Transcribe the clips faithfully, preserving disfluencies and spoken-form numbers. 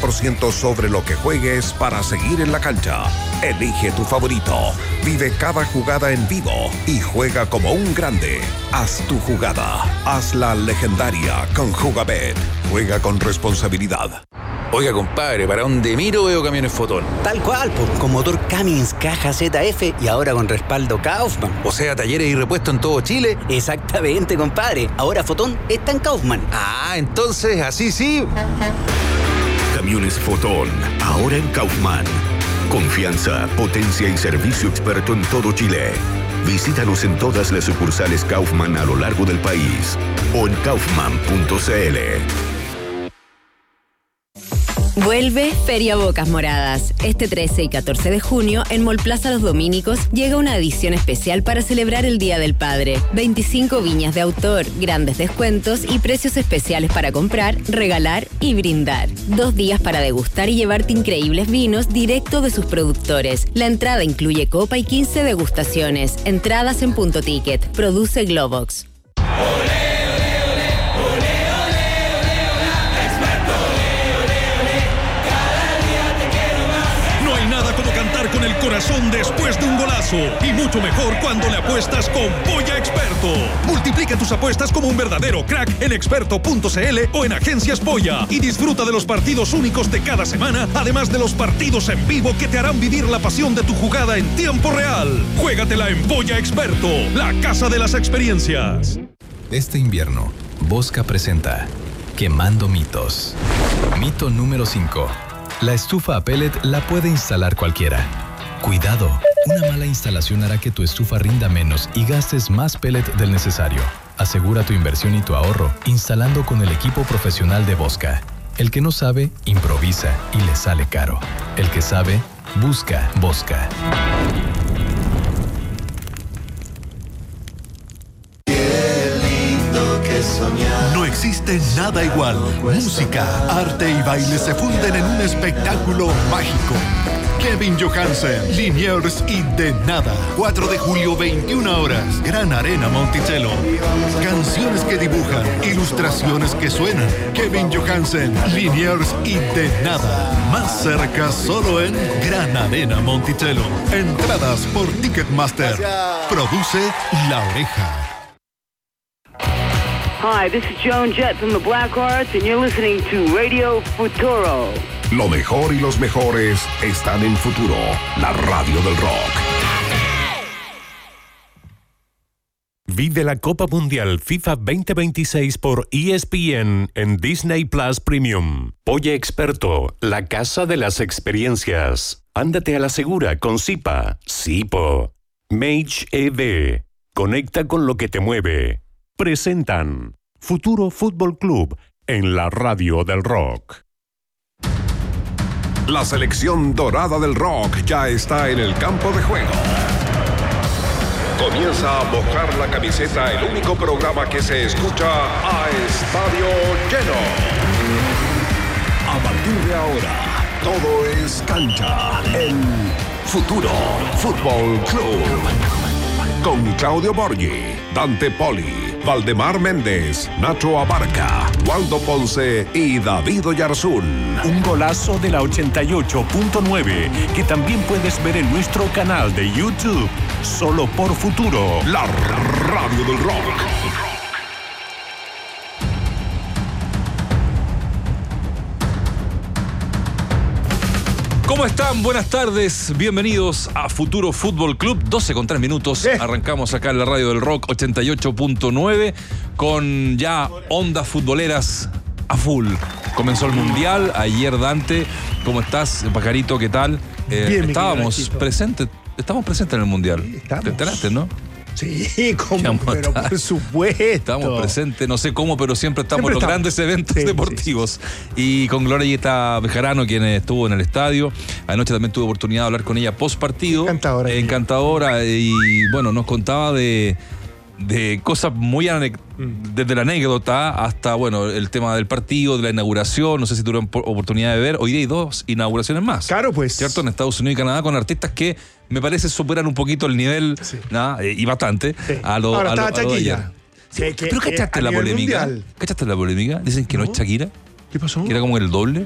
por ciento sobre lo que juegues para seguir en la cancha. Elige tu favorito, vive cada jugada en vivo y juega como un grande. Haz tu jugada, hazla legendaria con Jugabet. Juega con responsabilidad. Oiga, compadre, ¿para dónde miro veo camiones Fotón? Tal cual, pues, con motor Cummins caja Z F y ahora con respaldo Kaufman. O sea, talleres y repuestos en todo Chile. Exactamente, compadre. Ahora Fotón está en Kaufman. Ah, entonces, así sí. Camiones Fotón, ahora en Kaufman. Confianza, potencia y servicio experto en todo Chile. Visítanos en todas las sucursales Kaufman a lo largo del país o en kaufman punto c l. Vuelve Feria Bocas Moradas. Este trece y catorce de junio, en Mall Plaza Los Dominicos, llega una edición especial para celebrar el Día del Padre. veinticinco viñas de autor, grandes descuentos y precios especiales para comprar, regalar y brindar. Dos días para degustar y llevarte increíbles vinos directo de sus productores. La entrada incluye copa y quince degustaciones. Entradas en Punto Ticket. Produce Globox. Con el corazón después de un golazo y mucho mejor cuando le apuestas con Polla Experto. Multiplica tus apuestas como un verdadero crack en experto punto c l o en Agencias Polla y disfruta de los partidos únicos de cada semana, además de los partidos en vivo que te harán vivir la pasión de tu jugada en tiempo real. Juégatela en Polla Experto, la casa de las experiencias. Este invierno, Bosca presenta Quemando Mitos. Mito número cinco. La estufa a pellet la puede instalar cualquiera. Cuidado, una mala instalación hará que tu estufa rinda menos y gastes más pellet del necesario. Asegura tu inversión y tu ahorro instalando con el equipo profesional de Bosca. El que no sabe, improvisa y le sale caro. El que sabe, busca Bosca. No existe nada igual. Música, arte y baile se funden en un espectáculo mágico. Kevin Johansen, Liniers y De Nada. cuatro de julio, veintiuna horas. Gran Arena Monticello. Canciones que dibujan, ilustraciones que suenan. Kevin Johansen, Liniers y De Nada. Más cerca solo en Gran Arena Monticello. Entradas por Ticketmaster. Produce La Oreja. Hi, this is Joan Jett from the Black Arts, and you're listening to Radio Futuro. Lo mejor y los mejores están en Futuro, la radio del rock. Vive la Copa Mundial FIFA veinte veintiséis por E S P N en Disney Plus Premium. Polla Experto, la casa de las experiencias. Ándate a la segura con Zipa, Zipo. Mage E V, conecta con lo que te mueve. Presentan Futuro Fútbol Club en la radio del rock. La selección dorada del rock ya está en el campo de juego. Comienza a mojar la camiseta, el único programa que se escucha a estadio lleno. A partir de ahora, todo es cancha en Futuro Fútbol Club. Con Claudio Borghi, Dante Poli, Valdemar Méndez, Nacho Abarca, Waldo Ponce y David Oyarzún. Un golazo de la ochenta y ocho punto nueve que también puedes ver en nuestro canal de YouTube. Solo por Futuro, la radio del rock. ¿Cómo están? Buenas tardes, bienvenidos a Futuro Fútbol Club, doce con tres minutos, eh. Arrancamos acá en la radio del rock ochenta y ocho punto nueve con ya ondas futboleras a full. Comenzó el Mundial, ayer Dante, ¿cómo estás? Pajarito, ¿qué tal? Eh, Bien, estábamos presentes, estábamos presentes en el Mundial, sí, ¿te enteraste, no? Sí, como, pero por supuesto. Estamos presentes, no sé cómo, pero siempre estamos siempre en los estamos. grandes eventos sí, deportivos. Sí, sí. Y con Glorieta Bejarano, quien estuvo en el estadio. Anoche también tuve oportunidad de hablar con ella post partido. Encantadora. Eh, encantadora. Y bueno, nos contaba de, de cosas muy ane- desde la anécdota hasta, bueno, el tema del partido, de la inauguración. No sé si tuvieron oportunidad de ver. Hoy día hay dos inauguraciones más. Claro, pues. ¿Cierto? En Estados Unidos y Canadá, con artistas que me parece superan un poquito el nivel, sí. ¿no? y bastante, sí. a lo, Ahora, a lo, a lo de ayer. Sí, que, ¿Pero cachaste la polémica? Mundial. ¿Cachaste la polémica? Dicen que no, no es Shakira. ¿Qué pasó? Que era como el doble.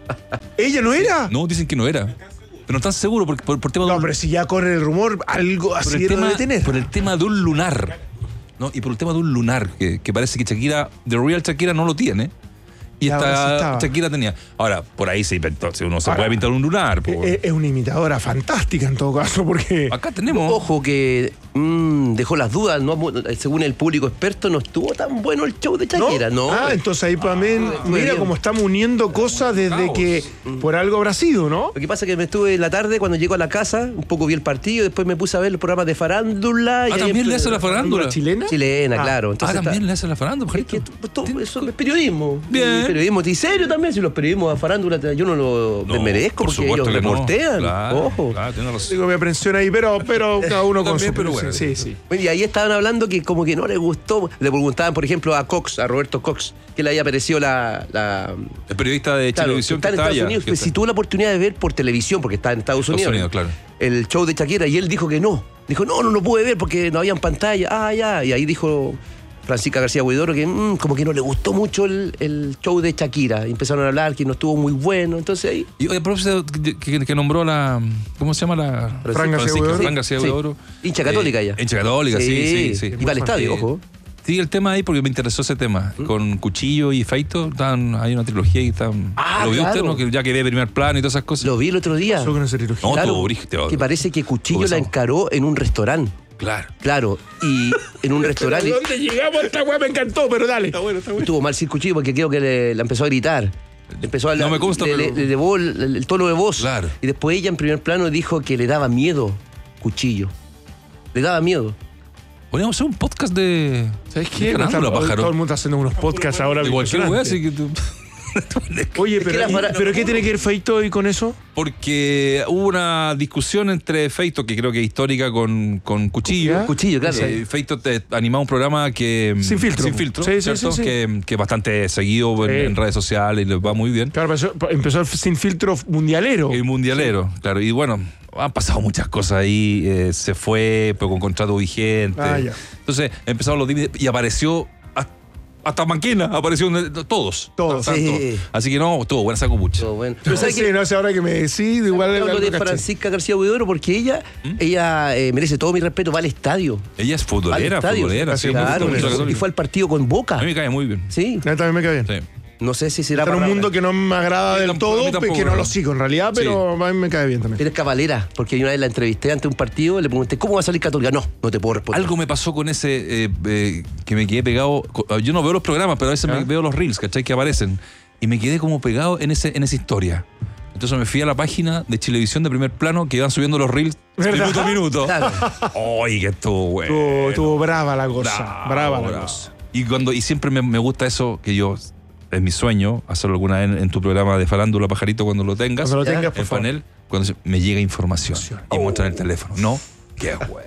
¿Ella no era? No, dicen que no era. Pero no están seguros por, por, por tema de No, un, pero si ya corre el rumor, algo por así el debe tema, de tener. por el tema de un lunar. ¿No? Y por el tema de un lunar, que, que parece que Shakira, The Real Shakira no lo tiene. Y Ya, ahora sí esta estaba. Shakira tenía. Ahora, por ahí se inventó. Si uno se Ahora, puede pintar un lunar. po. Es, es una imitadora fantástica en todo caso, porque. Acá tenemos. Ojo que mmm, dejó las dudas, no, según el público experto, no estuvo tan bueno el show de Shakira, ¿no? Ah, entonces ahí para mí, mira cómo estamos uniendo cosas desde Caos. que por algo habrá sido, ¿no? Lo que pasa es que me estuve en la tarde, cuando llego a la casa, un poco vi el partido, después me puse a ver los programas de farándula. Ah, ¿también le hace la farándula? ¿Chilena? Chilena, Ah. claro. Ah, Entonces también está- le hace la farándula, Es que pajarito. t- todo eso es periodismo. Bien. Y periodismo, y serio también, si los periodismos a farándula yo no lo No, desmerezco por porque supuesto ellos que no. reportean. Claro, Ojo. claro, tiene razón. Digo, me aprensión ahí, pero, pero cada uno con También, su. pero bueno. Sí, sí. Bueno, y ahí estaban hablando que como que no le gustó. Le preguntaban, por ejemplo, a Cox, a Roberto Cox, que le había parecido la... la El periodista de claro, que televisión está que en está Estados allá. Unidos, que pues, está- si tuvo la oportunidad de ver por televisión, porque está en Estados Estados Unidos, Unidos, claro. el show de Shakira, y él dijo que no. Dijo, no, no lo pude ver porque no había pantalla. Ah, ya. Y ahí dijo Francisca García Huidoro que mm, como que no le gustó mucho el, el show de Shakira. Y empezaron a hablar que no estuvo muy bueno. Entonces ahí... Y oye, a propósito que, que- que nombró la. ¿Cómo se llama la? Fran García Francisca, Huidoro. Fran García Sí. Huidoro. Hincha católica ella. Hincha católica, sí, sí, sí. Y va al estadio, Eh, ojo. Sí, el tema ahí porque me interesó ese tema. Con Cuchillo y Feito, están, hay una trilogía y están. Ah, ¿Lo vio claro. usted? ¿No? Que ya quedé primer plano y todas esas cosas. Lo vi el otro día. Pasó con esa trilogía. No, Claro, todo brígido. que parece que Cuchillo Todo la pesado. encaró en un restaurante. Claro. Claro, y en un restaurante. ¿De dónde llegamos? Esta weá me encantó, pero dale. Está bueno, está bueno. Estuvo mal sin Cuchillo porque creo que le, la empezó a gritar. Le empezó a No me consta, le, pero- le- le elevó el, el- el tono de voz. Claro. Y después ella en primer plano dijo que le daba miedo Cuchillo. Le daba miedo. Podríamos hacer un podcast de. ¿Sabes de qué? farándula, Está- pájaro. todo el mundo está haciendo unos podcasts ahora. De cualquier wea, impresionantes. así que tú. Oye, Es que pero, la fara- ¿pero qué tiene que ver Feito hoy con eso? Porque hubo una discusión entre Feito, que creo que es histórica, con, con Cuchillo. ¿Ya? Cuchillo, claro. Eh, Feito te animaba un programa que. Sin filtro. Sin filtro, Sí, sí, ¿cierto? sí, sí. Que, que es bastante seguido en, Sí. en redes sociales y le va muy bien. Claro, empezó, empezó el sin filtro mundialero. El mundialero, claro. Y bueno, han pasado muchas cosas ahí. eh, se fue, pero con contrato vigente. Ah, ya. Entonces empezaron los límites y apareció. hasta- Hasta Manquina, aparecieron todos. Todos. Estaban Sí. Así que no, estuvo buena esa copucha. Todo bueno. Pero Pero ¿sabes sí, qué? no sé, ahora que me decís, igual Hablo algo de caché. Francisca García Huidoro porque ella, ella eh, merece todo mi respeto, va al estadio. Ella es Va al futbolera, estadio. futbolera. Sí, Claro, muy y, futbolera. y fue al partido con Boca. A mí me cae muy bien. Sí. A mí también me cae bien. Sí. No sé si será Está en un para- mundo que no me agrada A mí del tampoco, a mí todo, tampoco, que no ¿no? lo sigo en realidad, pero a mí me cae bien también. Eres cabalera, porque yo una vez la entrevisté ante un partido, le pregunté, ¿cómo va a salir Católica? No, no te puedo responder. Algo me pasó con ese eh, eh, que me quedé pegado. co- Yo no veo los programas, pero a veces me veo los reels, ¿cachai? Que aparecen. Y me quedé como pegado en, ese, en esa historia. Entonces me fui a la página de Chilevisión de primer plano que iban subiendo los reels ¿Verdad? minuto a minuto. Claro. ¡Ay, que estuvo bueno! Estuvo, estuvo brava la cosa. Bravo, brava la bravo. cosa. Y, cuando, y siempre me, me gusta eso que yo. Es mi sueño hacerlo alguna vez en, en tu programa de Farándula, Pajarito, cuando lo tengas. Cuando lo ¿ya? tengas, por el favor. panel, cuando se- me llega información y muestran el teléfono. No, qué bueno.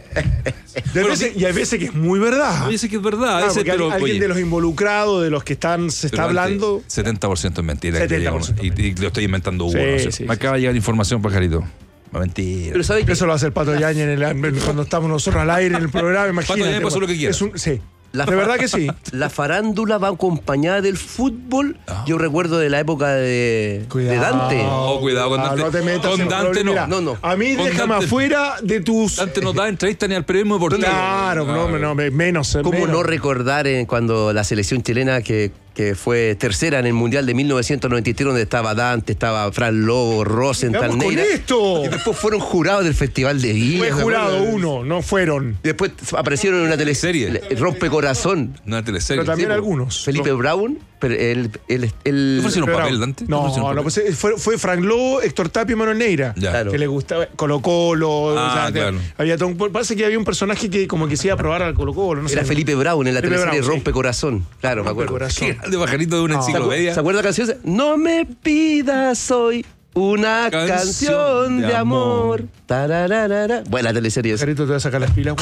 Y hay, veces, y hay veces que es muy verdad. Oye, sé que es verdad. Claro, ese, porque pero, alguien oye, de los involucrados, de los que están se está pero antes, hablando. setenta por ciento es mentira. que setenta por ciento digamos, y, y lo estoy inventando uno. Sí, o sea, sí, me sí, acaba de llegar información, Pajarito. Mentira. Pero ¿sabes qué? Eso lo hace el Pato Yañez en el- cuando estamos nosotros al aire en el programa. Imagínate. Yañez puede hacer lo que quiera. Es un- sí. La- De verdad que sí. La farándula va acompañada del fútbol. Yo recuerdo de la época de, de Dante. Oh, cuidado con Ah, Dante. no te metas Con en Dante problemas. no. Mira, No, no. A mí Con déjame Dante- afuera de tus. Dante no da entrevista ni al periodismo deportivo. Claro, no, no, me- menos. ¿Cómo menos. no recordar eh, cuando la selección chilena que, que fue tercera en el Mundial de mil novecientos noventa y tres, donde estaba Dante, estaba Fran Lobo, Rosenthal, ¡Vamos con Neira, esto! y después fueron jurados del Festival de Viña. Fue ¿me jurado acuerdo? uno, no fueron. Y después aparecieron en una teleserie, Rompe Corazón. Una teleserie. Pero también Sí, po. algunos. Felipe No. Brown, pero él, él, él- ¿Le ofrecieron Pero- papel, Dante? ¿Le No, ofrecieron no, papel? pues, eh, fue, fue Frank Lobo, Héctor Tapia y Manuel Neira. Ya. Claro. Que le gustaba Colo Colo. Ah, o sea, claro. había todo un- parece que había un personaje que como que se iba a probar al Colo Colo. No era sé. Felipe Brown en la Felipe teleserie Brown, sí. Rompe Corazón. Claro, me Rompe acuerdo. Corazón. Qué grande, Pajarito, de una No. ¿Se acu- enciclopedia. ¿Se acuerda la canción? No me pidas hoy una Canción canción, de de amor. amor. Tarararara. Buena teleserie esa. Carito, te voy a sacar las pilas.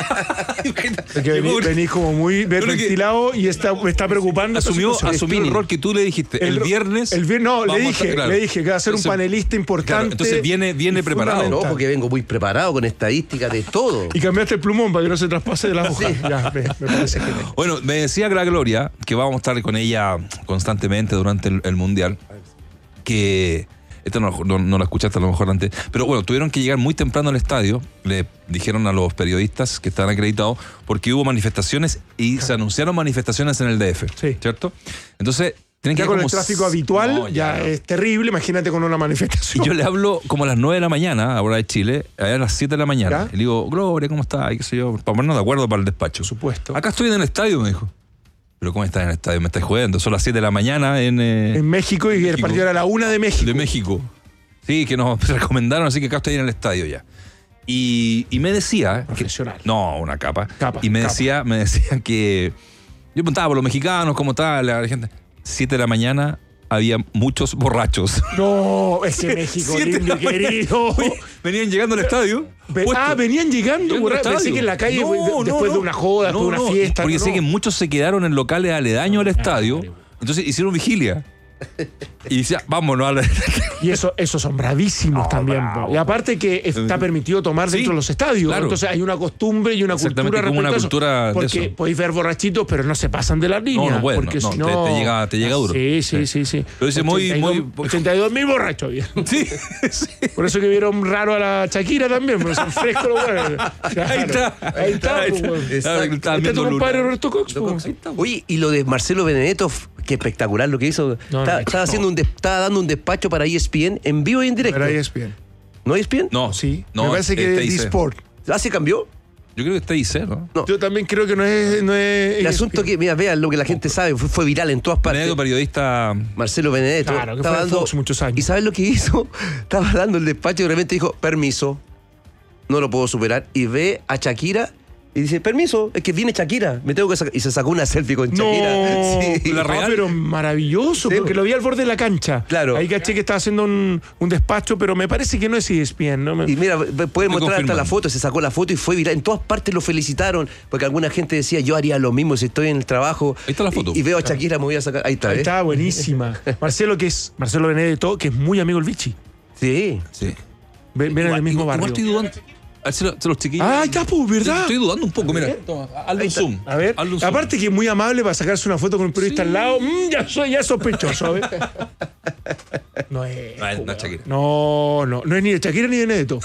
güey. Porque venís, venís como muy Pero que- ventilado y está, me está preocupando. esta Asumió, situación. asumió el rol que tú le dijiste. El, ro- viernes. El viernes, no, le vamos a dije, estar- claro. le dije que va a ser un Entonces, panelista importante. claro, entonces viene, viene y preparado. fundamental. No, porque vengo muy preparado con estadísticas de todo. Y cambiaste el plumón para que no se traspase de la hoja. Ya, me, me parece genial. Bueno, me decía la Gloria que vamos a estar con ella constantemente durante el, el Mundial. que... Esta no, no, no la escuchaste a lo mejor antes. Pero bueno, tuvieron que llegar muy temprano al estadio. Le dijeron a los periodistas que estaban acreditados porque hubo manifestaciones y se anunciaron manifestaciones en el D F. Sí. ¿Cierto? Entonces... Ya que con como el tráfico habitual no, ya, ya no. es terrible, imagínate con una manifestación. Y yo le hablo como a las nueve de la mañana, ahora de Chile, allá a las siete de la mañana. ¿Ya? Y le digo, Gloria, ¿cómo estás? Y qué sé yo, para ponernos de acuerdo para el despacho. Por supuesto. Acá estoy en el estadio, me dijo. ¿Pero cómo estás en el estadio? Me estás jodiendo. Son las siete de la mañana en... Eh, en México y México. el partido era la una de México. De México. Sí, que nos recomendaron, así que acá estoy en el estadio ya. Y, y me decía... Profesional. Que, no, una capa. Capa, y me capa. decía, me decía que... Yo preguntaba por los mexicanos, cómo tal, la gente... siete de la mañana... había muchos borrachos. No, es que México, lindo y querido. Oye, venían llegando al estadio. Ve- ah, venían llegando, borrachos. Pensé que en la calle, No, después no, de no. una joda, después No, de una no, fiesta. Porque no, sé no. que muchos se quedaron en locales aledaños al estadio. Entonces hicieron vigilia. Y decía, vámonos a la... Y eso, esos son bravísimos No, también. bravo. po. Y aparte que está permitido tomar Sí, dentro de los estadios. claro. Entonces hay una costumbre y una Exactamente, cultura como una respecto a eso. cultura de Porque eso. podéis ver borrachitos, pero no se pasan de la línea. No, no pueden, porque no, si no, no... te- te llega- te llega duro. Sí, sí, sí. sí. Pero dice muy- muy- ochenta y dos mil borrachos había. Sí, sí. Por eso que vieron raro a la Shakira también, porque son frescos los buenos. Ahí está. Ahí está, Ahí pues, está. bueno. Exacto. Ahí Estaba está tu viendo compadre Luna. Roberto Cox. pues. Oye, y lo de Marcelo Benedetto, f- qué espectacular lo que hizo. No, estaba, no, estaba no. haciendo un des- estaba dando un despacho para E S P N en vivo y en directo. Pero ahí es bien. ¿No E S P N? No, Sí, no, me parece que está es I C. D-Sport. ¿Ah, se cambió? Yo creo que está I C, ¿no? No. Yo también creo que no es... No es El asunto que, mira, vean lo que la gente sabe, fue, fue viral en todas partes. Medio periodista. Marcelo Benedetto. Claro, que estaba fue en dando, Fox muchos años. ¿Y sabes lo que hizo? Estaba dando el despacho y de repente dijo, permiso, no lo puedo superar. Y ve a Shakira y dice, permiso, es que viene Shakira, me tengo que sacar. Y se sacó una selfie con No, Shakira. Sí. La Ah, real. pero maravilloso, Sí, porque lo vi al borde de la cancha. Claro. Ahí caché que estaba haciendo un, un despacho, pero me parece que no es E S P N. ¿no? Me- Y mira, pueden mostrar hasta confirmando. la foto, se sacó la foto y fue viral. En todas partes lo felicitaron, porque alguna gente decía, yo haría lo mismo si estoy en el trabajo. Ahí está la foto. Y, y veo a Shakira, me voy a sacar. Ahí está, Ahí ¿eh? está, buenísima. Marcelo, que es Marcelo Benedetto, que es muy amigo del Vichy. Sí. Sí. Ven, ven en el mismo Igual barrio. estoy dudando. A ver si lo- si los chiquillos. Ah, ahí está, pues, ¿verdad? Estoy dudando un poco, mira. Toma, hazle un zoom. A ver, Hazle un zoom. aparte que es muy amable para sacarse una foto con un periodista al lado. Mm, ya soy ya sospechoso, a ver. No es. No, es- no es Shakira. No, no, no es ni de Shakira ni de Benedetto.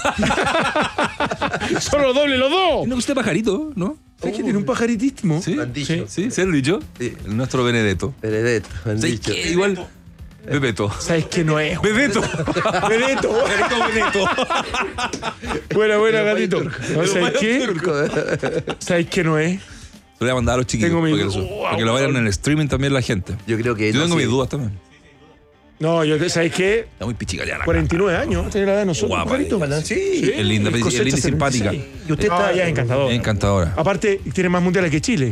Son los dobles, los dos. ¿No usted pajarito, no? ¿Sabes que tiene un pajaritísimo? Sí, han dicho. sí, ¿se lo he dicho? Sí. El nuestro Benedetto. Benedetto, me han ¿Sabes dicho. qué? Igual. Bebeto. ¿Sabes que no es? Bebeto. Benedetto. Bebeto. Buena, buena, gatito. ¿No sabes qué? ¿Sabes que no es? Lo voy a mandar a los chiquillos Tengo mi- para que, lo, Wow, para que lo vayan wow. en el streaming también la gente. Yo creo que. Yo no, tengo sí. mis dudas también. No, yo, ¿sabes qué? Está muy pichicallana. cuarenta y nueve años, tiene la edad de nosotros. Guapa, pajarito. eh. Sí. Es linda, Es es cosecha linda y simpática. setenta y seis. Y usted No, está. ya es encantador. Es encantadora. Aparte, tiene más mundiales que Chile.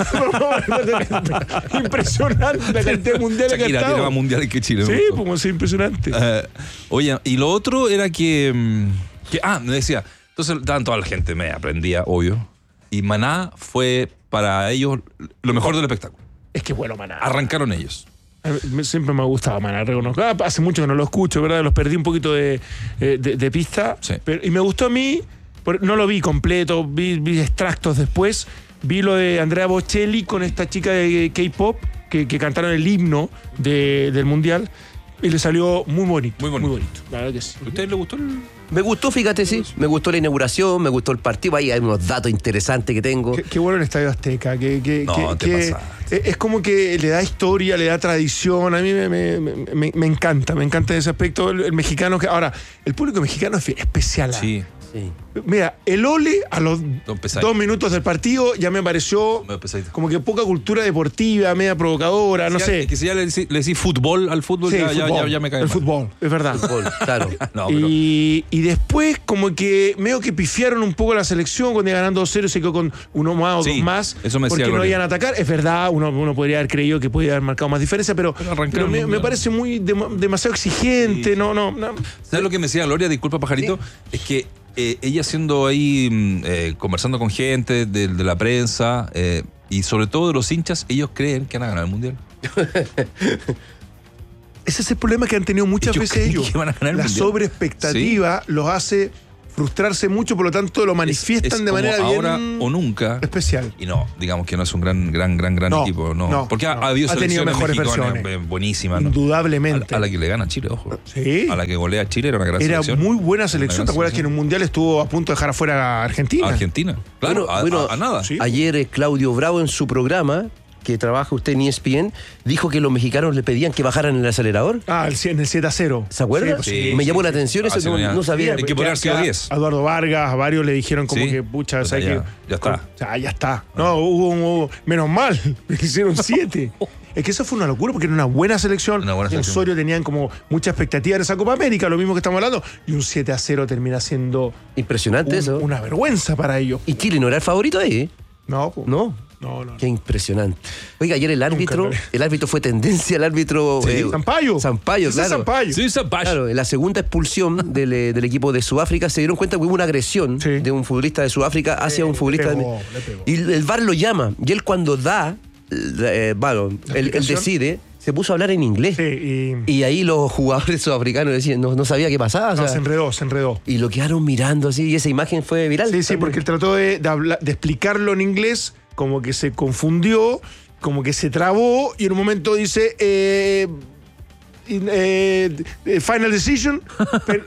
Impresionante la cantidad de mundiales que ha Shakira estado. tiene más mundiales que Chile. me Sí, gustó. pues es impresionante. Eh, oye, y lo otro era que, mm, que. Ah, me decía. Entonces estaban toda la gente, me aprendía, obvio. Y Maná fue para ellos lo mejor del espectáculo. Es que bueno, Maná. Arrancaron ellos. A mí me- Siempre me ha gustado Maná, reconozco. Ah, hace mucho que no lo escucho, ¿verdad? Los perdí un poquito de, eh, de, de pista. Sí. Pero- y me gustó a mí, por- no lo vi completo, vi, vi extractos después. Vi lo de Andrea Bocelli con esta chica de K-pop que, que cantaron el himno de- del mundial. Y le salió muy bonito. Muy bonito. Muy bonito, la verdad que sí. ¿A usted le gustó el.? Me gustó, fíjate, sí. Me gustó la inauguración, me gustó el partido. Ahí hay unos datos interesantes que tengo. Qué, qué bueno el Estadio Azteca. Que, que- No, que- te que- pasaste. es es como que le da historia, le da tradición. A mí me, me- me- me- me encanta, me encanta ese aspecto. El, el mexicano que. Ahora, el público mexicano es bien especial. ¿ah? Sí. Sí. Mira, el Ole a los Don Pesadito. dos minutos del partido ya me pareció Medio pesadito. como que poca cultura deportiva, media provocadora, no Si ya- sé. es que si ya le decís, le decís fútbol al fútbol, Sí, ya, ya- fútbol, ya- ya me cae el mal. fútbol, es verdad. Fútbol, claro. No, pero. Y, y después como que medio que pifiaron un poco la selección cuando iba ganando dos cero, se quedó con uno más o Sí, dos más eso me decía porque no Gloria. iban a atacar. Es verdad, uno, uno podría haber creído que podía haber marcado más diferencia, pero, Pero arrancaron pero me, el me mundial. parece muy dem- demasiado exigente. Sí. No, no, no. ¿Sabes lo que me decía Gloria? Disculpa, pajarito. Es que eh, ella siendo ahí, mm, eh, conversando con gente de, de la prensa eh, y sobre todo de los hinchas, ellos creen que van a ganar el mundial. Ese es el problema que han tenido muchas Ellos veces creen ellos. que van a ganar el La mundial. sobreexpectativa los hace frustrarse mucho, por lo tanto lo manifiestan es, es de manera bien ahora o nunca especial. Y no, digamos que no es un gran, gran, gran, gran no, equipo. No, no porque ha, no. ha habido ha tenido selecciones mejores mexicanas versiones. buenísimas. ¿no? Indudablemente. A, a la que le gana Chile, ojo. Sí. A la que golea a Chile era una gran Era selección. muy buena selección. ¿Te acuerdas selección. que en un mundial estuvo a punto de dejar afuera a Argentina? Argentina. Claro, bueno, a, bueno, a, a nada. Sí. Ayer eh, Claudio Bravo en su programa, que trabaja usted en E S P N, dijo que los mexicanos le pedían que bajaran el acelerador. Ah, el, en el siete a cero. ¿Se acuerda? Sí, Sí, Me sí, llamó sí, la sí. atención, Ah, eso sí, no, ya. no sabía. Hay que poner Que a a diez. Eduardo Vargas, a varios le dijeron como Sí. que, pucha, Pues ¿sabes ya, qué? ya está. O sea, ya está. No, hubo, hubo- menos mal, le hicieron siete. Es que eso fue una locura porque era una buena selección. Una buena En selección. Osorio tenían como mucha expectativa en esa Copa América, lo mismo que estamos hablando. Y un siete a cero termina siendo Impresionante un- eso. una vergüenza para ellos. Y Chile no era el favorito ahí, ¿eh? No, po. No. No, no. Qué impresionante. Oiga, ayer el árbitro, Nunca, el árbitro fue tendencia, el árbitro Sí, eh, Sampaio. Sampaio, Ese es claro. Sampaio. Sí, Sampaio. Claro, en la segunda expulsión del, eh, del equipo de Sudáfrica se dieron cuenta que hubo una agresión Sí. de un futbolista de Sudáfrica hacia un futbolista le pegó, de... le pegó. Y el V A R lo llama, y él cuando da, eh, bueno, él, él explicación? decide, se puso a hablar en inglés. Sí, y Y ahí los jugadores sudafricanos decían, no, no sabía qué pasaba. o no, sea, se enredó, se enredó. y lo quedaron mirando así, y esa imagen fue viral. Sí, sí, porque él trató de, de hablar- de explicarlo en inglés, como que se confundió, como que se trabó, y en un momento dice, eh, in- eh, eh, final decision, pe-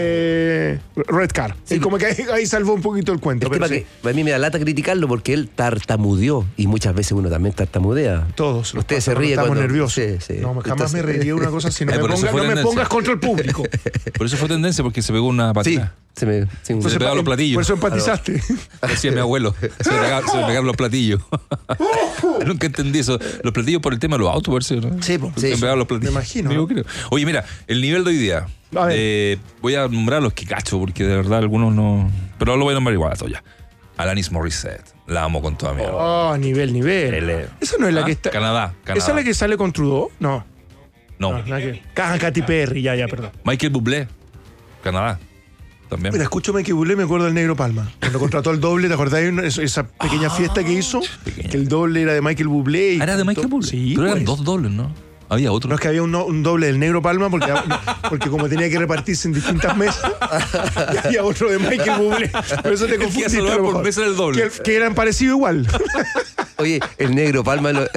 eh, red card. Sí. Y como que ahí, ahí salvó un poquito el cuento. El tema pero sí, que a mí me da lata criticarlo porque él tartamudeó y muchas veces uno también tartamudea. todos. nos Usted pasa se cuando ríe estamos cuando- nerviosos. sí, sí. No, jamás Entonces- me reiría de una cosa así. No, Eh, me, por eso ponga- fue no me tendencia. pongas contra el público. Por eso fue tendencia, porque se pegó una Sí, patina. se me, sí, Pues se pegaban los platillos. Por eso empatizaste. Decía mi abuelo. Se me pegaban, se me pegaban los platillos. Nunca entendí eso. Los platillos por el tema de los autos, por eso, ¿no? Sí, po, Se sí. me pegaban los platillos. Me imagino, Digo, ¿no? creo. Oye, mira, el nivel de hoy día. A ver. eh, voy a nombrar los que cacho, porque de verdad algunos no. Pero lo voy a nombrar igual a todos ya. Alanis Morissette. La amo con toda mi alma. Oh, nivel, nivel. Ele- Esa no es la Ah, que está. Canadá, Canadá. ¿Esa es la que sale con Trudeau? No. No. No, la que. Caja Katy Perry, ya, ya, perdón. Michael Bublé. Canadá. También. Mira, escucho Michael Bublé, me acuerdo del Negro Palma. Cuando contrató el doble, ¿te acordás de una- esa- esa pequeña fiesta que hizo? pequeña. Que el doble era de Michael Bublé. y Ah, ¿era de Michael cantó- Bublé? Sí, Pero eran pues. dos dobles, ¿no? Había otro. No es que había un, no- un doble del Negro Palma porque, porque como tenía que repartirse en distintas mesas, y había otro de Michael Bublé. Por eso te El que confundiste. hace lo a lo por mejor. mesa era el doble. Que, que eran parecidos igual. Oye, el negro Palma, lo-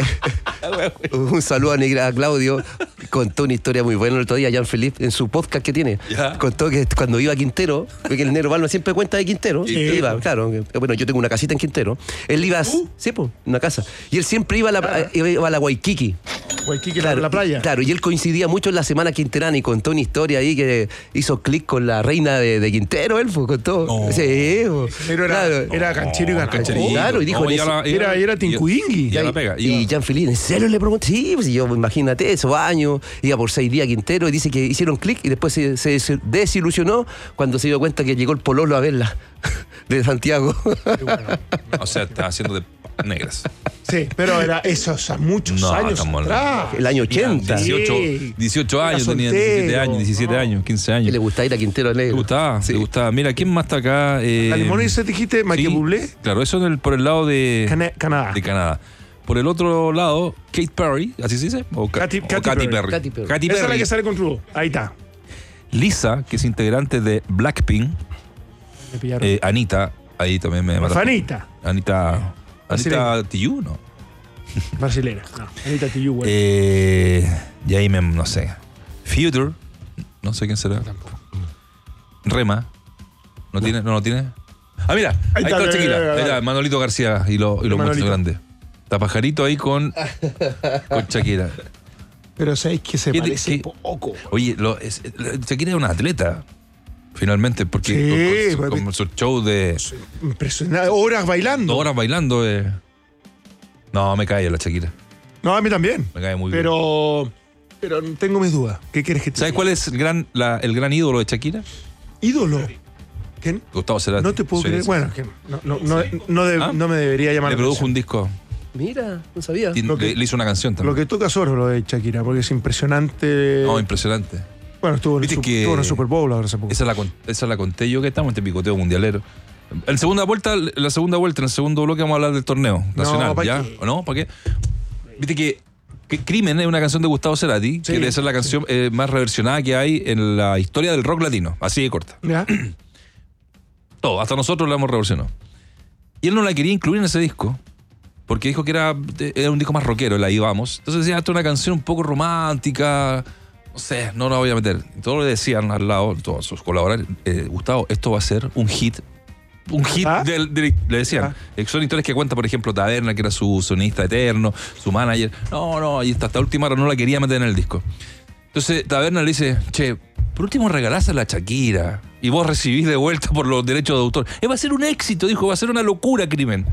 un saludo a, Negra, a Claudio, contó una historia muy buena el otro día, Jean-Philippe, en su podcast que tiene. Ya. Contó que cuando iba a Quintero, porque el negro Palma siempre cuenta de Quintero, Sí. iba, claro, que- bueno, yo tengo una casita en Quintero, él iba, Uh. sí, pues, una casa, y él siempre iba a la, iba a la Waikiki. Waikiki, la, la playa. y- claro, y él coincidía mucho en la semana quinterana y contó una historia ahí que hizo clic con la reina de, de Quintero, él pues, contó. No. Sí, po. Pero era, Claro. era canchero y ganador. cancherito. Claro, y dijo, No, en ya ese- la- Era, era Tincuingui. Ya la pega. Y iba. Jean-Philippe, ¿en serio le pregunté? Sí, pues yo, imagínate, esos años, iba por seis días a Quintero y dice que hicieron clic y después se, se- se desilusionó cuando se dio cuenta que llegó el pololo a verla de Santiago. O sea, estaba haciendo de negras. Sí, pero era eso, o sea, muchos No, años estamos atrás. El año ochenta. Sí. dieciocho, dieciocho Era años, tenía soltero, diecisiete años, diecisiete no. años, quince Que años. le gustaba ir a Quintero Le Negro. gustaba, Sí. le gustaba. Mira, ¿quién más está acá? Eh, La Limonice dijiste, Michael sí, Bublé, Claro, eso en el- por el lado de, Cana- Canadá. de Canadá. Por el otro lado, Kate Perry, ¿así se dice? O, Ka- Katy- o Katy Katy Perry. Perry. Katy Perry. Katy Esa es la Perry. que sale con Trudeau. Ahí está. Lisa, que es integrante de Blackpink. Me pillaron. Eh, Anita, ahí también me mataste. Fanita, Anita. Brasileña. Anita Tijoux, ¿no? brasilera. No, Anita Tijoux, güey. Eh, y ahí me, no sé. Future, no sé quién será. Rema, ¿no tiene? ¿No lo tiene? Ah, mira, ahí, Ahí está, está, la chiquila. mira, mira, Ahí mira. está, Manolito García y, lo, y los Manolito. monstruos grandes. Está Pajarito ahí con, con Shakira. Pero sabéis que se ¿Qué te- parece qué- poco. Oye, lo, es, la- Shakira es una atleta, finalmente, porque Sí, con, con- pues, con su show de Impresionante. Horas bailando. dos horas bailando. eh. No, me cae la Shakira. No, a mí también. Me cae muy bien. Pero. Pero tengo mis dudas. ¿Qué quieres que te ¿Sabes diga? cuál es el gran, la- el gran ídolo de Shakira? Ídolo. ¿Quién? Gustavo Cerati. No te puedo Sí, creer. sí. Bueno, que no, no, no, no de- ¿Ah? no me debería llamar Le la produjo atención. un disco. Mira, no sabía. Y Lo que- le, le hizo una canción Lo también. que toca Soro, lo de Shakira, porque es impresionante. No, impresionante. Bueno, estuvo en, el Viste Sup- que- estuvo en el Super Bowl ahora hace poco. Esa la, con- esa la conté yo que estamos en este picoteo mundialero. En segunda vuelta, la segunda vuelta, en el segundo bloque vamos a hablar del torneo nacional, ¿pa' ¿ya? qué? ¿O no? ¿Para qué? Viste que, que Crimen es una canción de Gustavo Cerati, Sí, que debe ser la canción sí. eh, más reversionada que hay en la historia del rock latino. Así de corta. ¿Ya? Todo, hasta nosotros la hemos revolucionado. Y él no la quería incluir en ese disco, porque dijo que era, era un disco más rockero, la íbamos. Entonces decía, esta es una canción un poco romántica, no sé, no la voy a meter. Y todos le decían al lado, todos sus colaboradores, eh, Gustavo, esto va a ser un hit. Un hit, ¿Ah? de, de, le decían. ¿Ah? Son historias que cuenta, por ejemplo, Taberna, que era su sonista eterno, su manager. No, no, y hasta, hasta última hora no la quería meter en el disco. Entonces Taberna le dice, che, por último regalás a la Shakira y vos recibís de vuelta por los derechos de autor. Eh, va a ser un éxito, dijo, va a ser una locura, Crimen.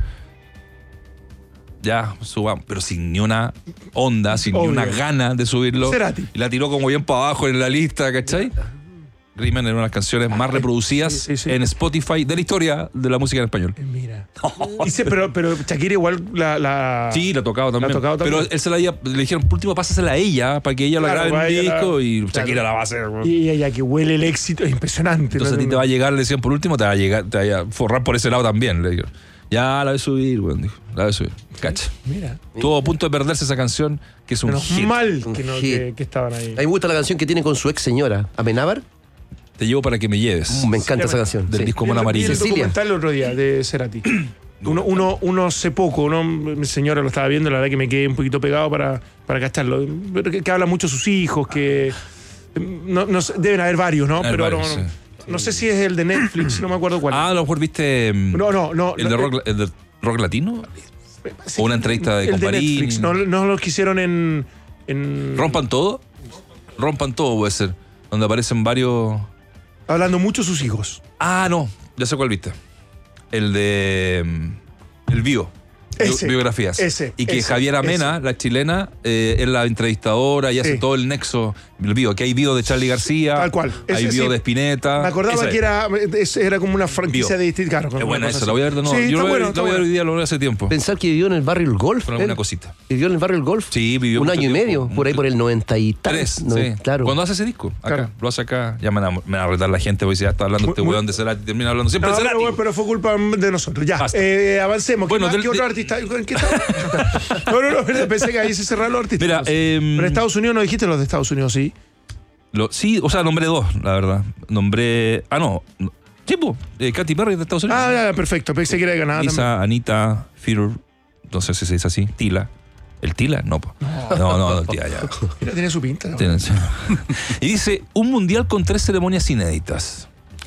Ya, subamos, pero sin ni una onda, sin Obvio. ni una gana de subirlo. Cerati. Y la tiró como bien para abajo en la lista, ¿cachai? Crimen era una de las canciones más reproducidas sí, sí, sí. en Spotify de la historia de la música en español. Mira. Dice, pero, pero Shakira igual la, la... Sí, la ha tocado también. La ha tocado también. Pero él se la le dijeron, por último, pásasela a ella para que ella claro, la grabe en disco la... y Shakira claro. la va a hacer. Y ella que huele el éxito es impresionante. Entonces ¿no? a ti te va a llegar, le decían, por último, te va a llegar, te va a forrar por ese lado también. Le dijeron. Ya la voy a subir, bueno, dijo. La voy a subir. Cacha. Mira. Estuvo a punto de perderse esa canción, que es un Menos hit. mal que, no, que, que estaban ahí. A mí me gusta la canción que tiene con su ex señora, Amenábar. Te llevo para que me lleves. Me encanta sí, esa canción. Del sí. disco Mona Marina. Vi el documental el otro día de Cerati. Uno, uno, uno hace poco, uno, mi señora lo estaba viendo, la verdad que me quedé un poquito pegado para, para cacharlo. Que, que habla mucho de sus hijos, que no, no, deben haber varios, ¿no? Pero varios, no, no, sí. no sé si es el de Netflix, no me acuerdo cuál. Ah, a lo mejor viste. No, no, no. ¿El de rock, el de rock latino? Sí, ¿o una entrevista de Comparín? El de Netflix, no, no lo quisieron en, en. ¿Rompan todo? Rompan todo, puede ser. Donde aparecen varios. Hablando mucho sus hijos. Ah, no, ya sé cuál viste. El de. El Bio. Ese, biografías. Ese, y que ese, Javiera Mena, ese. la chilena, eh, es la entrevistadora y sí. hace todo el nexo. El Bio, que hay Bio de Charly García. Tal cual. Hay ese, Bio sí. de Spinetta. Me acordaba esa que era, era como una franquicia Bio. de distintos. Claro, es buena esa, la voy a ver de nuevo. Sí, yo lo bueno, voy a ver hoy día, lo voy a hace tiempo. Pensar que vivió en el barrio El Golf. Con alguna cosita. ¿Vivió en el barrio El Golf? Sí, vivió un año y tiempo, medio, por ahí por el noventa y tres. No, sí. Claro. ¿Cuándo hace ese disco? Acá. Claro. Lo hace acá. Ya me va, me va a retar la gente porque ya está hablando este weón de Cerati. Termina hablando siempre no, de Cerati. Pero, pero fue culpa de nosotros. Ya, eh, avancemos. Bueno, ¿Qué, del, ¿qué otro de... artista? ¿En qué estaba? No, no, no, pensé que ahí se cerraron los artistas. Mira, eh, pero Estados Unidos no dijiste los de Estados Unidos, sí. Lo, sí, o sea, nombré dos, la verdad. Nombré. Ah, no. Sí, pues. Eh, Katy Perry de Estados Unidos. Ah, ya, perfecto. Pensé que era de Canadá. Lisa, también. Anita, Fear. No sé si se dice así. Tila. ¿El Tila? No, po. no, no, no, el Tila ya. Mira, tiene su pinta. ¿No? Tiene, sí. Y dice: un mundial con tres ceremonias inéditas.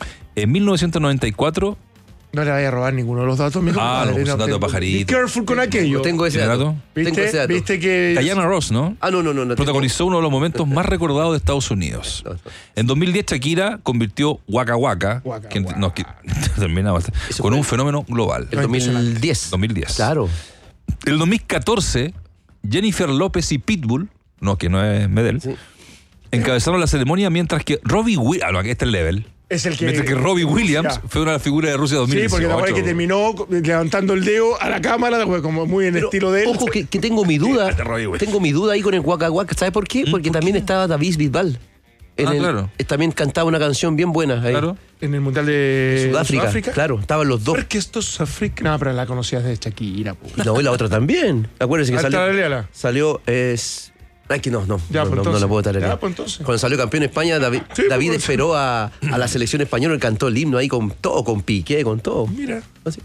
En mil novecientos noventa y cuatro. No le vaya a robar ninguno de los datos. Mi ah, no, pues no, dato de pajarito. Be careful con aquello. No tengo ese dato. ¿Viste? Tengo ese dato. ¿Viste que...? Diana Ross, ¿no? Ah, no, no, no. no protagonizó tengo. uno de los momentos más recordados de Estados Unidos. No, no. En dos mil diez, Shakira convirtió Waka Waka, Waka, que, Waka. No, que, termina con fue? un fenómeno global. El dos mil diez. dos mil diez. Claro. El dos mil catorce, Jennifer López y Pitbull, no, que no es Medel, sí. encabezaron la ceremonia mientras que Robbie Williams, ah, no, aquí está el level. Es el que, Mientras que Robbie Williams ya. fue una de las figuras de Rusia dos mil dieciocho. Sí, porque la verdad que terminó levantando el dedo a la cámara, como muy en Pero, estilo de él. Ojo, que, que tengo mi duda. tengo mi duda ahí con el Waka Waka. ¿Sabes por qué? Porque ¿por también qué? estaba David Bisbal. En ah, el, claro. También cantaba una canción bien buena ahí. Claro. En el Mundial de Sudáfrica. Sudáfrica. Claro, estaban los dos. Porque esto es Sudáfrica. No, pero la conocías de Shakira. Y no, y la otra también. Acuérdense que Alta salió. Salió. Es, Ay, que no, no, ya, no, pues no, no la puedo tarear. Ya, pues entonces. Cuando salió campeón España, David, sí, David pues, esperó a, a la selección española y cantó el himno ahí con todo, con Piqué, con todo. Mira. Así.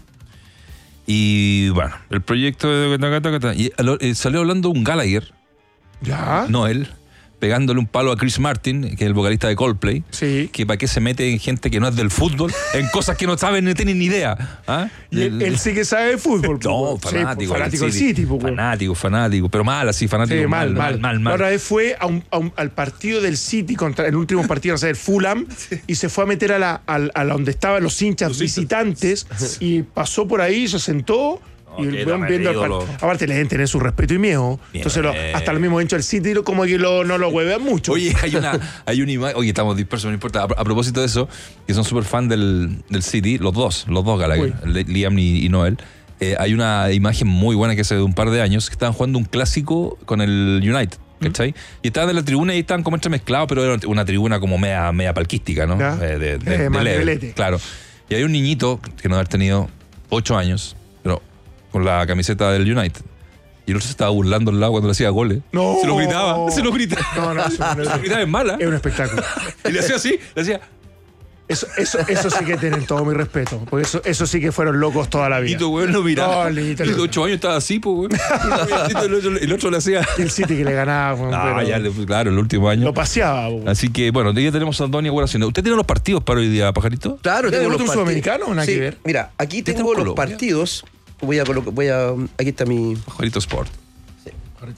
Y bueno, el proyecto de... Y salió hablando un Gallagher. ¿Ya? No él. Pegándole un palo a Chris Martin, que es el vocalista de Coldplay, sí. que para qué se mete en gente que no es del fútbol, en cosas que no saben ni tienen ni idea. ¿Ah? Y él, él sí que sabe de fútbol. No, fanático. Sí, fanático del City. City pues, fanático, fanático, pero mal así, fanático. Sí, mal, mal, mal, mal, mal. La otra vez fue a un, a un, al partido del City, contra el último partido, o sea, el Fulham, sí. y se fue a meter a la, a, a la donde estaban los hinchas los visitantes, hinchas. Y pasó por ahí, se sentó. Y el weón viendo al par... Aparte le deben tener su respeto y miedo. Bien. Entonces lo, hasta los mismos hinchas del City como que lo, no lo huevean mucho. Oye, hay una, hay una imagen. Oye, estamos dispersos, no importa. A, a propósito de eso, que son súper fan del, del City, los dos, los dos Gallagher, Liam y, y Noel. Eh, hay una imagen muy buena que hace de un par de años que estaban jugando un clásico con el United. ¿Cachai? ¿Mm? Y estaban en la tribuna y estaban como entremezclados, pero era una tribuna como media, media palquística, ¿no? Eh, de, de, eh, de leve, claro. Y hay un niñito que no debe haber tenido ocho años, pero con la camiseta del United. Y el otro se estaba burlando al lado cuando le hacía goles. No. Se lo gritaba, se lo gritaba. No, no, eso no, se lo gritaba en mala. Es un espectáculo. Y le hacía así, le hacía. Eso, eso, eso sí que tienen todo mi respeto. Porque eso, eso sí que fueron locos toda la vida. Lito, güey, lo miraba. No, Lito, Lito, ocho años estaba así, pues, güey. El otro, el otro le hacía. El City que le ganaba. Ah, ya, claro, el último año. Lo paseaba, güey. Así que, bueno, ya tenemos a Antonio Guaración. ¿Usted tiene los partidos para hoy día, Pajarito? Claro, tengo los un partidos. sudamericano o nada Sí, que ver? mira, aquí tengo los partidos. Voy a colocar, voy a. Aquí está mi. Pajarito Sport. Sí.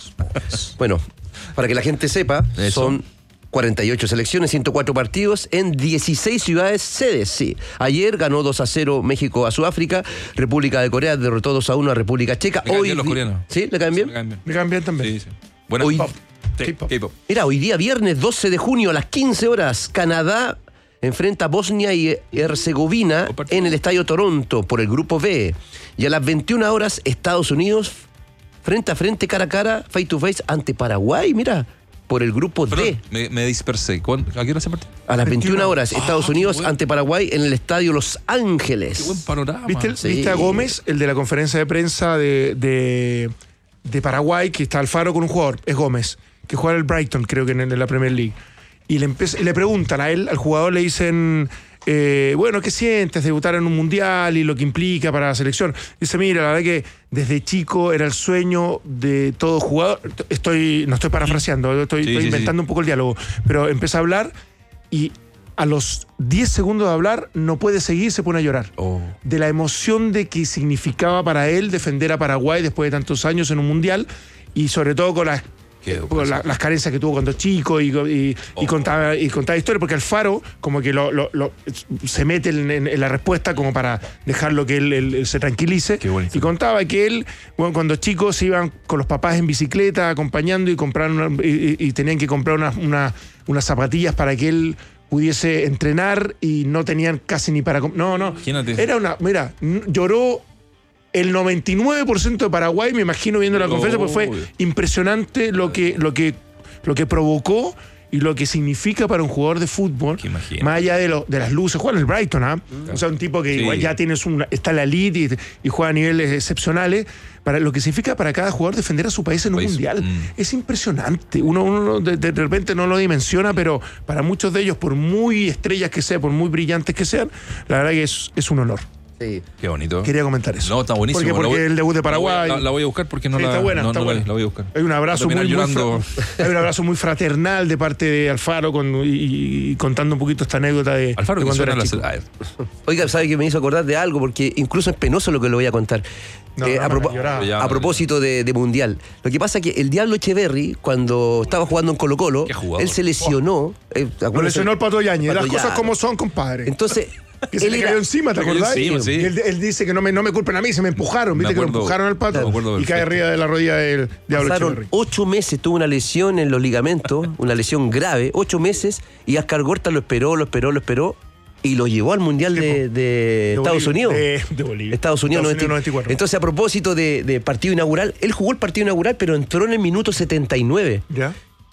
Bueno, para que la gente sepa, Eso. son cuarenta y ocho selecciones, ciento cuatro partidos en dieciséis ciudades sedes, sí. Ayer ganó dos a cero México a Sudáfrica, República de Corea derrotó dos a uno a República Checa. Me caen Hoy bien los di- coreanos. ¿Sí? ¿Le caen bien? Me caen bien. Me cambian también. Sí, sí. Bueno, Hoy- K-pop. Sí, K-pop. K-pop. Mira, hoy día viernes doce de junio a las quince horas, Canadá enfrenta a Bosnia y Herzegovina en el Estadio Toronto por el Grupo B. Y a las veintiuna horas, Estados Unidos frente a frente, cara a cara, face to face ante Paraguay, mira, por el Grupo D. Perdón, me, me dispersé. ¿Cuándo- ¿A qué hora se partió? A las veintiuna horas, Ah, Estados qué Unidos bueno. ante Paraguay en el Estadio Los Ángeles. Qué buen panorama. ¿Viste, el- Sí. ¿Viste a Gómez, el de la conferencia de prensa de, de, de Paraguay, que está Alfaro con un jugador? Es Gómez, que juega en el Brighton, creo que en, en la Premier League. Y le, empe- y le preguntan a él, al jugador le dicen, eh, bueno, ¿qué sientes debutar en un mundial y lo que implica para la selección? Dice, mira, la verdad que desde chico era el sueño de todo jugador. Estoy, no estoy parafraseando, estoy, Sí, estoy sí, inventando un poco el diálogo, pero empieza a hablar y a los diez segundos de hablar no puede seguir, se pone a llorar. Oh. De la emoción de que significaba para él defender a Paraguay después de tantos años en un mundial y sobre todo con las, con la- las carencias que tuvo cuando chico y, y, y contaba, y contaba historias, porque Alfaro como que lo, lo- lo- se mete en, en- en la respuesta como para dejarlo que él, él- él se tranquilice. Y contaba que él, bueno, cuando chicos se iban con los papás en bicicleta acompañando y, compraron una- y, y- y tenían que comprar una- una- unas zapatillas para que él pudiese entrenar y no tenían casi ni para... com- No, no. Imagínate. Era una... Mira, n- lloró el noventa y nueve por ciento de Paraguay, me imagino viendo la Oh, conferencia, porque fue obvio. impresionante lo que, lo que, lo que provocó y lo que significa para un jugador de fútbol, más allá de, lo, de las luces. Juega en el Brighton, ¿ah? O sea, un tipo que Sí. igual ya tienes una, está en la elite y, y juega a niveles excepcionales. Para lo que significa para cada jugador defender a su país en un País. mundial. Mm. Es impresionante. Uno, uno de, de repente no lo dimensiona, pero para muchos de ellos, por muy estrellas que sean, por muy brillantes que sean, la verdad que es, es un honor. Sí. Qué bonito. Quería comentar eso. No, está buenísimo. Porque, porque La voy- el debut de la voy- Paraguay. La, la voy a buscar porque no Sí, la, está buena, no, está no la- buena. la voy a buscar. Hay un abrazo Voy a muy, terminar muy llorando. fra- hay un abrazo muy fraternal de parte de Alfaro con, y, y contando un poquito esta anécdota de, Alfaro, de que cuando suena era la chico. ah, Oiga, ¿sabe que me hizo acordar de algo? Porque incluso es penoso lo que le voy a contar. No, Eh, no, a, me propo- lloraba. Ya, a propósito de, de Mundial. Lo que pasa es que el Diablo Echeverry, cuando estaba jugando en Colo Colo, Qué jugador. él se lesionó. eh, Lo acuérdense- lesionó el Pato Yañez. Las Pato cosas Yañez. como son, compadre. Entonces, que se él le era- cayó encima, ¿te Le cayó acordás? encima, sí. Y él, él dice que no me, no me culpen a mí, se me empujaron. Me ¿Viste que lo acuerdo- empujaron al Pato? me acuerdo Y cae perfecto. arriba de la rodilla del Diablo pasaron Echeverry. ocho meses, tuvo una lesión en los ligamentos, una lesión grave, ocho meses, y Ascar Gorta lo esperó, lo esperó, lo esperó, y lo llevó al Mundial de, de Estados Bolivia- Unidos. De, de Bolivia. Estados Unidos, Estados Unidos noventa y cuatro. noventa y cuatro. Entonces, a propósito de, de partido inaugural, él jugó el partido inaugural, pero entró en el minuto setenta y nueve. ¿Ya?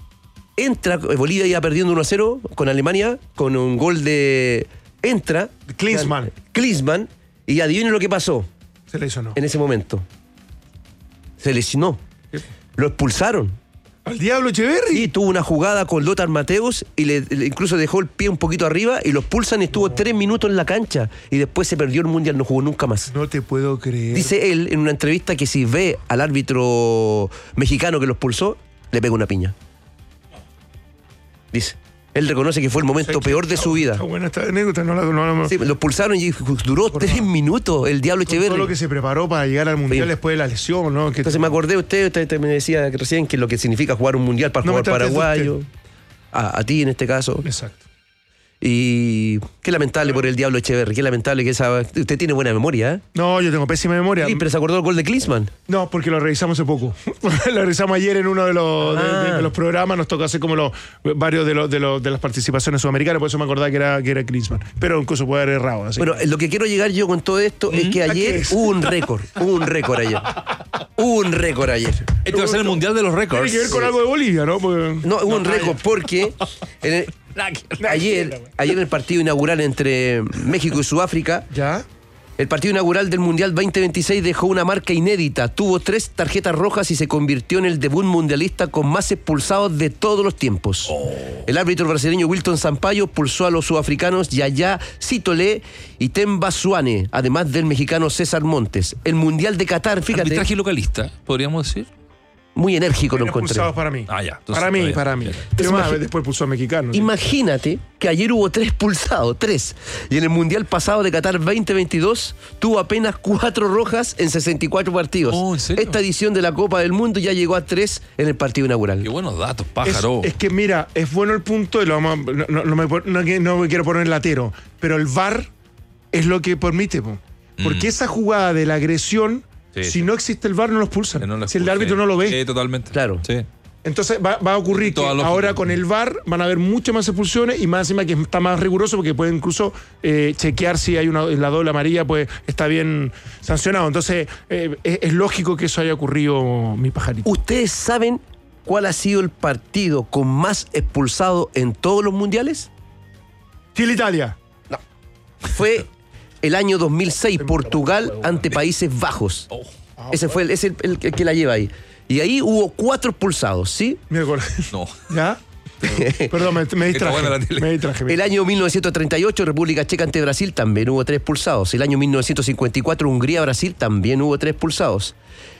Entra, eh, Bolivia iba perdiendo uno a cero con Alemania, con un gol de... Entra... Klinsmann. Klinsmann, y adivinen lo que pasó Se lesionó. en ese momento. Se lesionó. Lo expulsaron. ¿Al Diablo Echeverry? Sí, tuvo una jugada con Lothar Mateus y le, le- incluso dejó el pie un poquito arriba y lo expulsan y estuvo tres minutos en la cancha y después se perdió el Mundial, no jugó nunca más. No te puedo creer. Dice él en una entrevista que si ve al árbitro mexicano que lo expulsó, le pega una piña. Dice. Él reconoce que fue el momento peor de su vida. Está buena esta anécdota, no la no, no, Sí, lo expulsaron y duró tres minutos el Diablo Con todo Echeverry. lo que se preparó para llegar al Mundial Sí. después de la lesión, ¿no? Que Entonces me acordé de usted, usted, usted me decía que recién que lo que significa jugar un Mundial para No me jugar trates de paraguayo. A, a ti en este caso. Exacto. Y qué lamentable por el Diablo Echeverry, qué lamentable que esa... Usted tiene buena memoria, ¿eh? No, yo tengo pésima memoria. Sí, pero se acordó del gol de Klinsmann. No, porque lo revisamos hace poco. Lo revisamos ayer en uno de los, de- Ah. de, de los programas. Nos tocó hacer como los varios de, los, de, los, de las participaciones sudamericanas. Por eso me acordaba que era, que era Klinsmann. Pero incluso puede haber errado. Así. Bueno, lo que quiero llegar yo con todo esto es que ¿A qué ayer es? hubo un récord. Hubo un récord ayer. Hubo un récord ayer. Este va a ser el Mundial de los récords. Tiene que ver con algo de Bolivia, ¿no? Porque- No, hubo un No, récord porque en el- ayer, ayer en el partido inaugural entre México y Sudáfrica, ¿Ya? El partido inaugural del Mundial veinte veintiséis dejó una marca inédita. Tuvo tres tarjetas rojas y se convirtió en el debut mundialista con más expulsados de todos los tiempos. Oh. El árbitro brasileño Wilton Sampaio expulsó a los sudafricanos Yaya Sitole y Temba Suane, además del mexicano César Montes. El Mundial de Qatar, fíjate. Arbitraje localista, podríamos decir. Muy enérgico lo encontré. Expulsados para mí. Ah, ya. Entonces, para mí, para mí. Pero más, después pulsó a mexicano. ¿Sí? Imagínate que ayer hubo tres expulsados, tres. Y en el Mundial pasado de Qatar veinte veintidós tuvo apenas cuatro rojas en sesenta y cuatro partidos. Oh, ¿en serio? Esta edición de la Copa del Mundo ya llegó a tres en el partido inaugural. Qué buenos datos, pájaro. Es, es que mira, es bueno el punto, y lo vamos a, no, no, no, me, no, no me quiero poner latero, pero el V A R es lo que permite. Po. Porque mm. esa jugada de la agresión... Sí, si sí. no existe el V A R, no lo expulsan. No lo si el árbitro no lo ve. Sí, totalmente. Claro. Sí. Entonces va, va a ocurrir que ahora con el V A R van a haber muchas más expulsiones y más encima que está más riguroso porque pueden incluso eh, chequear si hay una la doble amarilla, pues está bien sancionado. Entonces eh, es, es lógico que eso haya ocurrido, mi pajarito. ¿Ustedes saben cuál ha sido el partido con más expulsados en todos los mundiales? Chile-Italia. No. Fue... el año dos mil seis, Portugal ante Países Bajos. Ese fue el, ese el, el, el que la lleva ahí. Y ahí hubo cuatro expulsados, ¿sí? No. ¿Ya? Perdón, me, me distraje. Me distraje. El año mil novecientos treinta y ocho, República Checa ante Brasil, también hubo tres expulsados. El año mil novecientos cincuenta y cuatro, Hungría-Brasil, también hubo tres expulsados.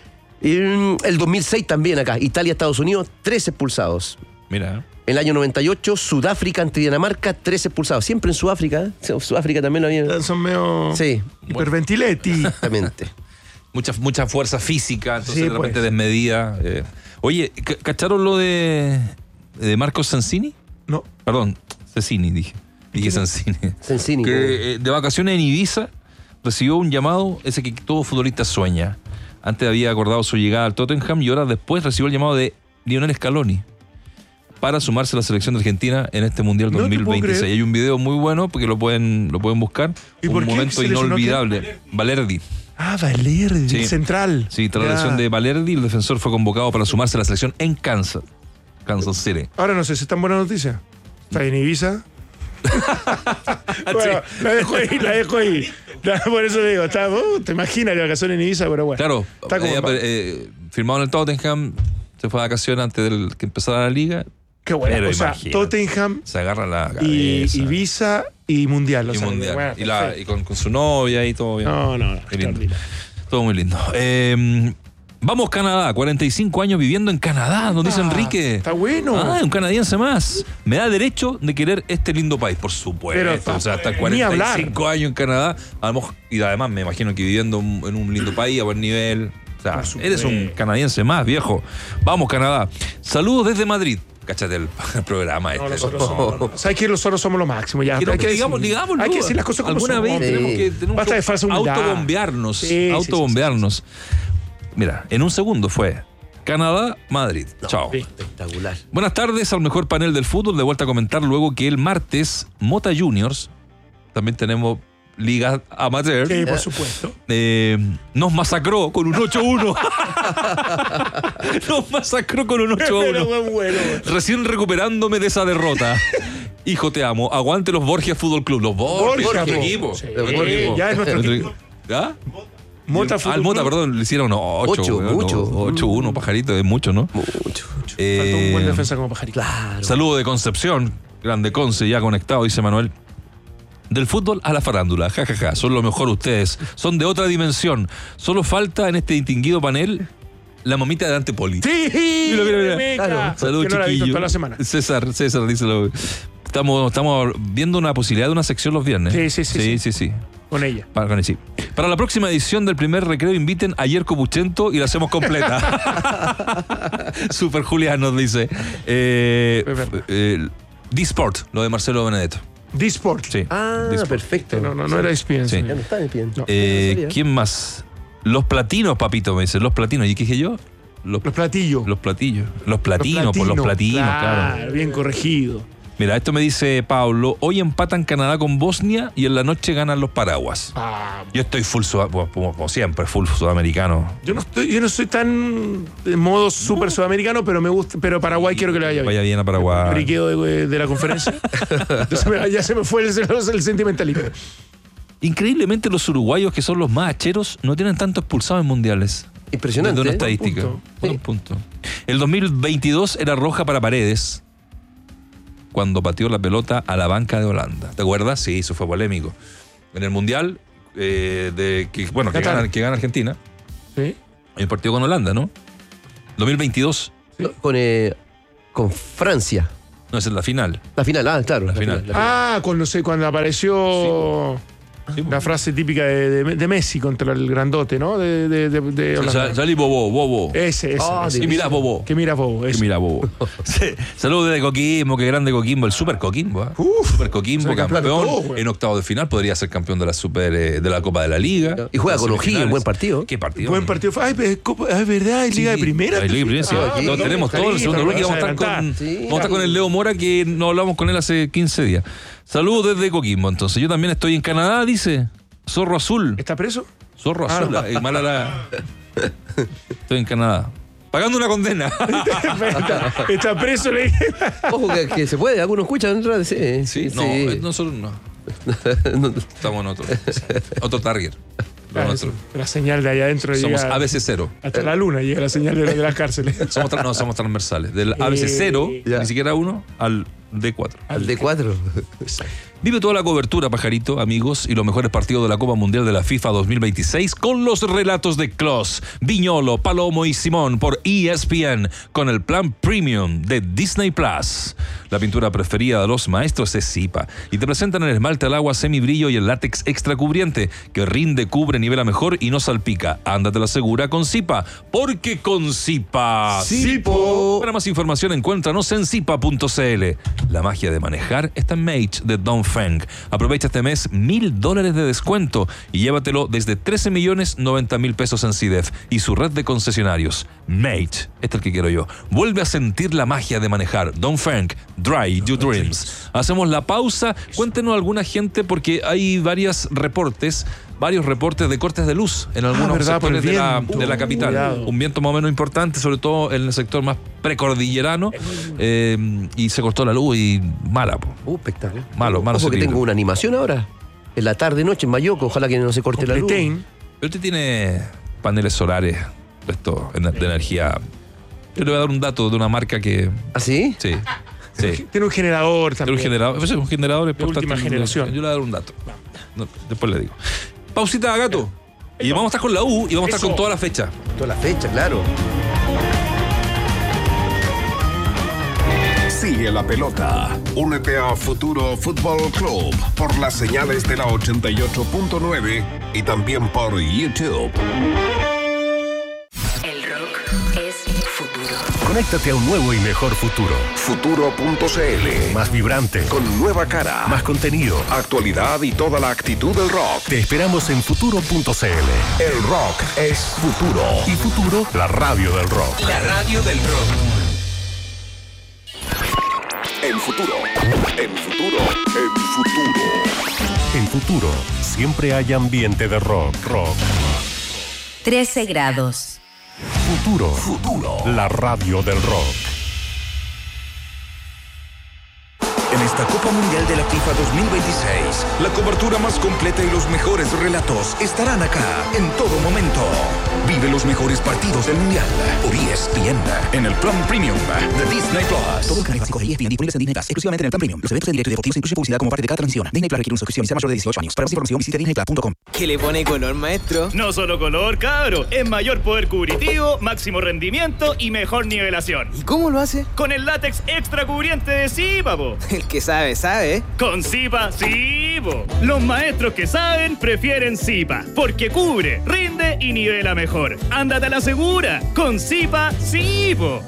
Y el dos mil seis también acá, Italia-Estados Unidos, tres expulsados. Mira. El año noventa y ocho, Sudáfrica ante Dinamarca, tres expulsados. Siempre en Sudáfrica, ¿eh? Sudáfrica también lo había... Son medio... Sí. Hiperventiletti. Exactamente. Mucha, mucha fuerza física, entonces Sí, de repente pues. desmedida. Eh. Oye, ¿c- ¿cacharon lo de, de Marcos Sensini? No. Perdón, Cecchini dije. Dije Sensini. Sensini. Que eh, de vacaciones en Ibiza recibió un llamado, ese que todo futbolista sueña. Antes había acordado su llegada al Tottenham y horas después recibió el llamado de Lionel Scaloni para sumarse a la selección de Argentina en este Mundial No te dos mil puedo veintiséis. creer. Hay un video muy bueno porque lo pueden, lo pueden buscar. ¿Y un por qué momento se lesionó inolvidable. Valerdi. Ah, Valerdi, Sí. central. Sí, tras la Ya. lesión de Valerdi, el defensor fue convocado para sumarse a la selección en Kansas. Kansas City. Ahora no sé si es tan buena noticia. Está en Ibiza. Bueno, la dejo ahí, la dejo ahí. La- por eso digo, está, uh, te imaginas la vacación en Ibiza, pero bueno. Claro, Está como- eh, eh, firmado en el Tottenham, se fue de vacaciones antes de que empezara la liga. Qué bueno. Pero O sea, imagínate, Tottenham se agarra la cabeza. y Ibiza y Mundial. O Y sea, mundial. bueno, y la- perfecto. y con, con su novia y todo bien. No, no, no. Qué lindo. extraordinario. Todo muy lindo. Eh, vamos, Canadá. cuarenta y cinco años viviendo en Canadá, nos dice Ah, Enrique. Está bueno. Ah, un canadiense más. Me da derecho de querer este lindo país, por supuesto. Pero, o sea, hasta ni cuarenta y hablar. cinco años en Canadá. A lo mejor- y además me imagino que viviendo en un lindo país, a buen nivel. O sea, Por supuesto. eres un canadiense más, viejo. Vamos, Canadá. Saludos desde Madrid. Cáchate el, el programa este. No, nosotros somos. ¿Sabes que nosotros somos lo máximo? Ya, Quiero hay que que digamos, decir- digámoslo. Hay que decir las cosas como Alguna son. vez tenemos que, tenemos Basta que de falsa humildad. autobombearnos. Sí, sí, autobombearnos. Mira, en un segundo fue Canadá, Madrid. Chao. Espectacular. Buenas tardes al mejor panel del fútbol. De vuelta a comentar luego que el martes, Mota Juniors, también tenemos Liga Amateur, Sí, por supuesto. eh, nos masacró con un ocho uno. Nos masacró con un ocho Pero uno. buen bueno. Recién recuperándome de esa derrota. Hijo, te amo. Aguante los Borgia Fútbol Club. Los Borgia, Borgia, nuestro po. equipo. Sí, Nuestro equipo. ya es nuestro Nuestro equipo. ¿Ya? Mota Al Fútbol Mota, Club. perdón, le hicieron ocho. Ocho, mucho. ocho uno, pajarito, es mucho, ¿no? Mucho. Eh, Falta un buen defensa como pajarito. Claro. Saludo de Concepción, grande Conce, ya conectado, dice Manuel. Del fútbol a la farándula, jajaja, ja, ja. Son lo mejor ustedes, son de otra dimensión. Solo falta en este distinguido panel la mamita de Dante Poli. Sí, Mira, mira, mira. Rebeca. Claro. Salud, Que no la he visto chiquillo. toda la semana. César, César, díselo. Estamos, estamos viendo una posibilidad de una sección los viernes. Sí, sí, sí, Sí, sí. sí, sí. Con ella. Para, con- sí. Para la próxima edición del primer recreo inviten a Yerko Puchento y la hacemos completa. Super Julián nos dice. Eh, eh, D-Sport, lo de Marcelo Benedetto. D-Sport. Sí. Ah, D-Sport. perfecto. No, no, no era E S P N. Sí. Ya no está en pie. Eh, ¿Quién más? Los platinos, papito, me dice. Los platinos. ¿Y qué dije yo? Los, Los platillos. los platillos. Los platinos, por los platinos, claro. Bien corregido. Mira, esto me dice Pablo. Hoy empatan Canadá con Bosnia y en la noche ganan los paraguas. Ah, Yo estoy full, sud- como, como siempre, full sudamericano. yo no estoy, yo no soy tan de modo súper sudamericano, pero me gusta, pero Paraguay quiero que le vaya bien. Vaya bien a Paraguay. Briqueo de, de la conferencia. Entonces me- ya se me fue el, el sentimentalismo. Increíblemente los uruguayos, que son los más hacheros, no tienen tanto expulsados en mundiales. Impresionante. De una ¿eh? estadística. Un punto. Sí. Un punto. El dos mil veintidós era roja para Paredes cuando pateó la pelota a la banca de Holanda. ¿Te acuerdas? Sí, eso fue polémico. En el mundial, eh, de que, bueno, que gana, que gana Argentina. Sí. El partido con Holanda, ¿no? dos mil veintidós. Sí. Con, eh, con Francia. No, esa es la final. La final, ah, claro. La, la final. final. La final. Ah, cuando, se, cuando apareció sí. la frase típica de, de, de Messi contra el grandote, ¿no? De, de, de, de o sea, salí Bobo, Bobo. Ese, ese. Oh, ese. Y mira Bobo. Que mira Bobo. Que mira Bobo. Sí. Saludos desde Coquimbo, qué grande Coquimbo. El Super Coquimbo, ¿eh? Uf, Super Coquimbo, campeón. Todo, en octavo de final podría ser campeón de la Super eh, de la Copa de la Liga. Y juega con O'Higgins, buen partido. ¿Qué partido? Buen partido. Ay, es verdad, es Liga sí, de Primera. Liga de Primera, sí. Ah, no, tenemos todo el segundo bloque. Vamos a estar con, sí, vamos a estar con el Leo Mora, que no hablamos con él hace quince días. Saludos desde Coquimbo. Entonces, yo también estoy en Canadá, dice. Zorro Azul. ¿Está preso? Zorro Azul. Ah, no. Mala la... Estoy en Canadá. Pagando una condena. está, está preso, le dije. Ojo que, que se puede, algunos escuchan. Sí, sí, no, sí. Nosotros no. Estamos en otro. Otro target. Claro, la señal de allá adentro. Somos llega A B C cero. Hasta la luna llega la señal de, de las cárceles. Somos, no, somos transversales. Del A B C cero, eh, ni siquiera uno, al D cuatro. Al D cuatro. Vive toda la cobertura, pajarito, amigos, y los mejores partidos de la Copa Mundial de la FIFA dos mil veintiséis con los relatos de Klose, Viñolo, Palomo y Simón por E S P N con el plan Premium de Disney Plus. La pintura preferida de los maestros es Zipa y te presentan el esmalte al agua semibrillo y el látex extra cubriente que rinde, cubre, nivela mejor y no salpica. Ándate la segura con Zipa, porque con Zipa... ¡Zipo! Para más información encuéntranos en zipa punto c l. La magia de manejar está en Mage de Dongfeng. Aprovecha este mes mil dólares de descuento y llévatelo desde trece millones noventa mil pesos en C I D E F y su red de concesionarios. Mage, este es el que quiero yo. Vuelve a sentir la magia de manejar. Dongfeng, Dry Your Dreams. Hacemos la pausa. Cuéntenos alguna gente, porque hay varios reportes, varios reportes de cortes de luz en algunos ah, ¿verdad? sectores de la, de la capital. Cuidado. Un viento más o menos importante, sobre todo en el sector más precordillerano, eh, y se cortó la luz y mala. Po. Uh, espectacular. Malo, malo. Ojo que tengo una animación ahora. En la tarde, noche, en Mayoco. Ojalá que no se corte la luz. Pero usted tiene paneles solares, esto, de energía. Yo le voy a dar un dato de una marca que... ¿Ah, sí? Sí. Sí. Tiene un generador también. Tiene un generador. Es un generador de última generación. Yo le voy a dar un dato. No, después le digo. Pausita, gato. Y vamos a estar con la U y vamos a estar con toda la fecha. Toda la fecha, claro. Sigue la pelota. Únete a Futuro Fútbol Club por las señales de la ochenta y ocho punto nueve y también por YouTube. El rock es futuro. Conéctate a un nuevo y mejor futuro. Futuro punto c l. Más vibrante. Con nueva cara. Más contenido. Actualidad y toda la actitud del rock. Te esperamos en Futuro punto c l. El rock es futuro. Y Futuro, la radio del rock. La radio del rock. En futuro. En futuro. En futuro. En Futuro, siempre hay ambiente de rock. Rock. trece grados. Futuro. Futuro. La radio del rock. En esta Copa Mundial de la FIFA dos mil veintiséis, la cobertura más completa y los mejores relatos estarán acá en todo momento. Vive los mejores partidos del Mundial por E S P N en el plan Premium de Disney Plus. Todo el canal básico de E S P N disponibles en Disney Plus, exclusivamente en el plan Premium. Los eventos en directo y deportivos incluyen publicidad como parte de cada transmisión. Disney Plus requiere una suscripción y sea mayor de dieciocho años. Para más información visite disney plus punto com. ¿Qué le pone color, maestro? No solo color, cabro. Es mayor poder cubritivo, máximo rendimiento y mejor nivelación. ¿Y cómo lo hace? Con el látex extra cubriente de Zipa, po. El que sabe, sabe. Con Zipa, sí, po. Los maestros que saben prefieren Zipa, porque cubre, rinde y nivela mejor. Ándate a la segura. Con Zipa, sí, po.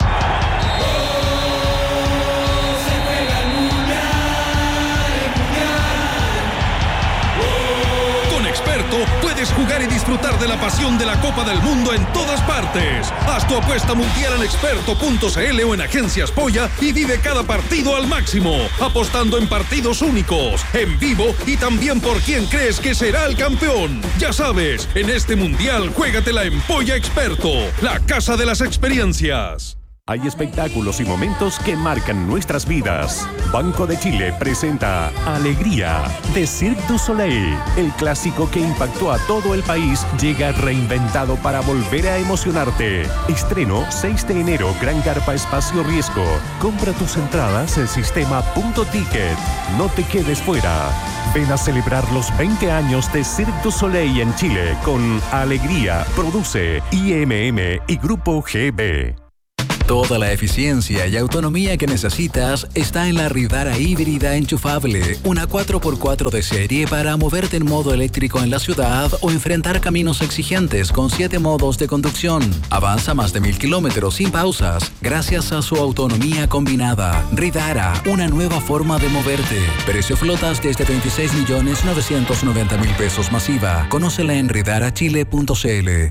Puedes jugar y disfrutar de la pasión de la Copa del Mundo en todas partes. Haz tu apuesta mundial en experto punto c l o en Agencias Polla y vive cada partido al máximo, apostando en partidos únicos, en vivo y también por quién crees que será el campeón. Ya sabes, en este mundial juégatela en Polla Experto, la casa de las experiencias. Hay espectáculos y momentos que marcan nuestras vidas. Banco de Chile presenta Alegría de Cirque du Soleil. El clásico que impactó a todo el país llega reinventado para volver a emocionarte. Estreno seis de enero, Gran Carpa Espacio Riesgo. Compra tus entradas en sistema punto ticket. No te quedes fuera. Ven a celebrar los veinte años de Cirque du Soleil en Chile con Alegría. Produce I M M y Grupo G B. Toda la eficiencia y autonomía que necesitas está en la Ridara híbrida enchufable, una cuatro por cuatro de serie para moverte en modo eléctrico en la ciudad o enfrentar caminos exigentes con siete modos de conducción. Avanza más de mil kilómetros sin pausas gracias a su autonomía combinada. Ridara, una nueva forma de moverte. Precio flotas desde veintiséis millones novecientos noventa mil pesos masiva. Conócela en ridara chile punto c l.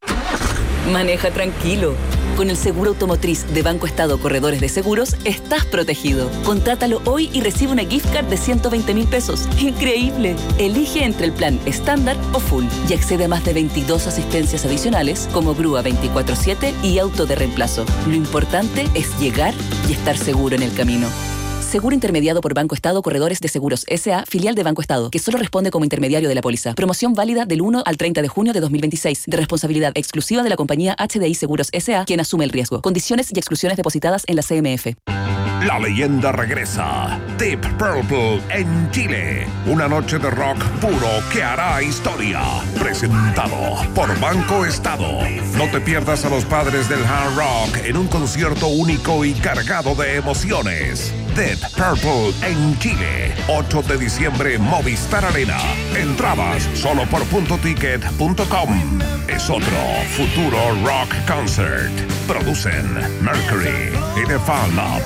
Maneja tranquilo. Con el seguro automotriz de Banco Estado Corredores de Seguros, estás protegido. Contrátalo hoy y recibe una gift card de ciento veinte mil pesos. ¡Increíble! Elige entre el plan estándar o full y accede a más de veintidós asistencias adicionales como grúa veinticuatro siete y auto de reemplazo. Lo importante es llegar y estar seguro en el camino. Seguro intermediado por Banco Estado Corredores de Seguros S A, filial de Banco Estado, que solo responde como intermediario de la póliza. Promoción válida del uno al treinta de junio de dos mil veintiséis, de responsabilidad exclusiva de la compañía H D I Seguros S A, quien asume el riesgo. Condiciones y exclusiones depositadas en la C M F. La leyenda regresa. Deep Purple en Chile. Una noche de rock puro que hará historia. Presentado por Banco Estado. No te pierdas a los padres del hard rock en un concierto único y cargado de emociones. Deep Purple en Chile. ocho de diciembre, Movistar Arena. Entradas solo por punto ticket punto com. Es otro futuro rock concert. Producen Mercury y The Fan Lab.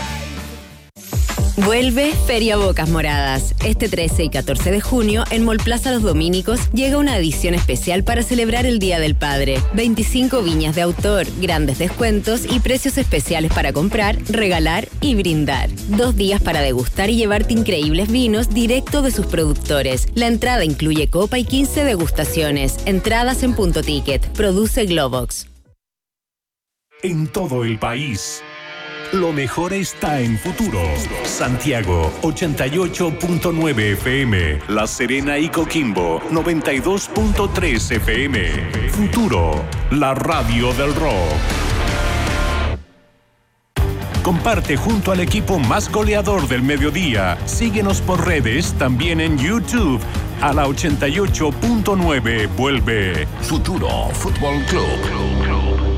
Vuelve Feria Bocas Moradas. Este trece y catorce de junio, en Molplaza Los Domínicos, llega una edición especial para celebrar el Día del Padre. veinticinco viñas de autor, grandes descuentos y precios especiales para comprar, regalar y brindar. Dos días para degustar y llevarte increíbles vinos directo de sus productores. La entrada incluye copa y quince degustaciones. Entradas en Punto Ticket. Produce Globox. En todo el país. Lo mejor está en Futuro. Santiago, ochenta y ocho punto nueve F M. La Serena y Coquimbo, noventa y dos punto tres F M. Futuro, la radio del rock. Comparte junto al equipo más goleador del mediodía. Síguenos por redes, también en YouTube. A la ochenta y ocho punto nueve vuelve Futuro Fútbol Club.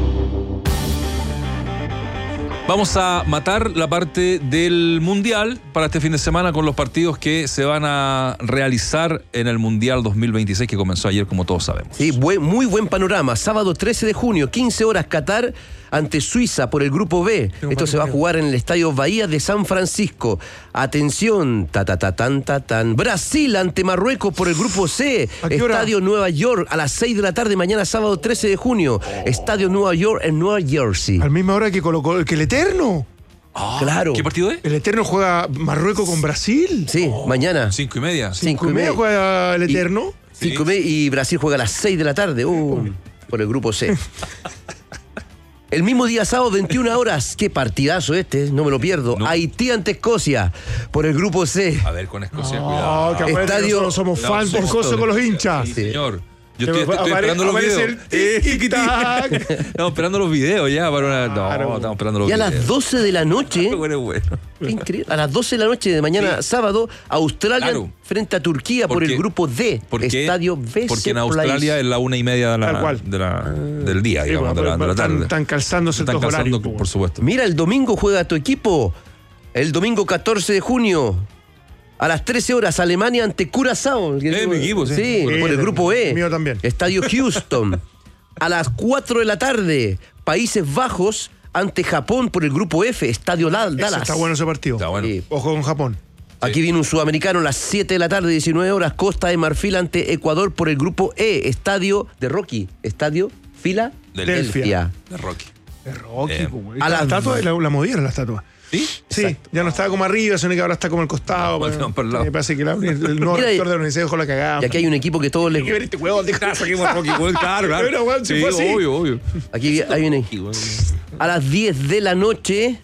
Vamos a matar la parte del Mundial para este fin de semana con los partidos que se van a realizar en el Mundial dos mil veintiséis que comenzó ayer, como todos sabemos. Sí, buen, muy buen panorama. Sábado trece de junio, quince horas, Qatar ante Suiza por el Grupo B. Esto se va a jugar en el Estadio Bahía de San Francisco. Atención, ta ta ta tan ta tan. Brasil ante Marruecos por el Grupo C. Estadio Nueva York a las seis de la tarde mañana, sábado trece de junio. Estadio Nueva York en Nueva Jersey. Al misma hora que colocó que el Eterno. Ah, claro. ¿Qué partido es? El Eterno juega Marruecos con Brasil. Sí, oh, mañana. Cinco y media. Cinco, Cinco y media juega el Eterno. Y, cinco y, media, y Brasil juega a las seis de la tarde. Uh, por el Grupo C. El mismo día sábado, veintiuna horas. Qué partidazo este, no me lo pierdo. No. Haití ante Escocia por el Grupo C. A ver, con Escocia, no, cuidado. Que Estadio... Nosotros somos no, fans forzosos con los hinchas. Sí, señor. Yo estoy, estoy, estoy esperando los videos. Estamos esperando los videos ya para una. No, claro. Estamos esperando los y videos. Y a las doce de la noche. Bueno, bueno. Increíble. A las doce de la noche de mañana, sí. sábado, Australia claro. frente a Turquía por, por el Grupo D. Estadio B C. Porque en Australia Place. Es la una y media de la, de la, ah. del día, sí, digamos, bueno, de, la, de la tarde. Están calzándose están calzando, horarios, por supuesto. Mira, el domingo juega tu equipo. El domingo catorce de junio. A las trece horas, Alemania ante Curazao. Eh, mi equipo, sí. Sí, por, por el Grupo E. Mío también. Estadio Houston. A las cuatro de la tarde, Países Bajos ante Japón por el Grupo F. Estadio Dallas. Eso está bueno ese partido. Está bueno. Sí. Ojo con Japón. Aquí sí. Viene un sudamericano a las siete de la tarde, diecinueve horas, Costa de Marfil ante Ecuador por el Grupo E. Estadio de Rocky. Estadio Filadelfia. De Rocky. De Rocky. Eh. A la estatua la, la movieron la estatua. ¿Sí? Sí, exacto. Ya no estaba como arriba, sino que ahora está como al costado. No, no, no, me parece que la, el nuevo rector de la universidad dejó la cagada. Y aquí hay un equipo que todos les... Hay que ver este huevo, claro, claro. Claro, sí, sí, obvio, obvio. Aquí hay un... a las diez de la noche.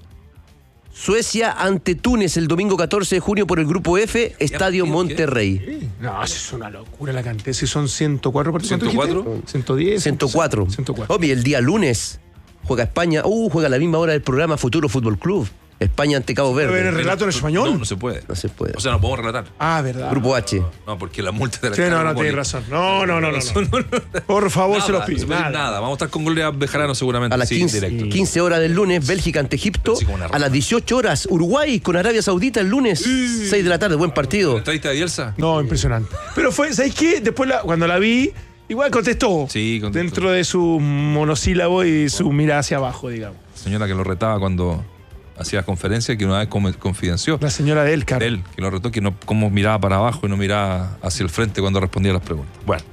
Suecia ante Túnez el domingo catorce de junio por el Grupo F, Estadio Monterrey. No, eso es una locura la cantidad. Si son ciento cuatro partidos. ¿ciento cuatro? ciento diez. ciento cuatro. ciento cuatro. Obvio, el día lunes juega España. Uh, juega a la misma hora del programa Futuro Fútbol Club. España ante Cabo Verde. ¿Pero el relato en español? No, no se puede. No se puede. O sea, no podemos relatar. Ah, verdad. Grupo H. No, porque la multa de la Sí, no, no, tienes razón. No, no, no, no. no. Por favor, nada, se los pido. Nada. Nada. nada. Vamos a estar con Gloria Bejarano seguramente. A las sí, quince, directo. quince horas del lunes, Bélgica ante Egipto. Sí, a las dieciocho horas, Uruguay con Arabia Saudita el lunes, sí. seis de la tarde. Buen partido. ¿La entrevista de Bielsa? No, impresionante. Pero fue, ¿sabes qué? Después, la, cuando la vi, igual contestó. Sí, contestó. Dentro de su monosílabo y su mirada hacia abajo, digamos. Señora que lo retaba cuando hacía conferencia, que una vez confidenció. La señora de Elcar. Él, que lo retó, que no, cómo miraba para abajo y no miraba hacia el frente cuando respondía a las preguntas. Bueno.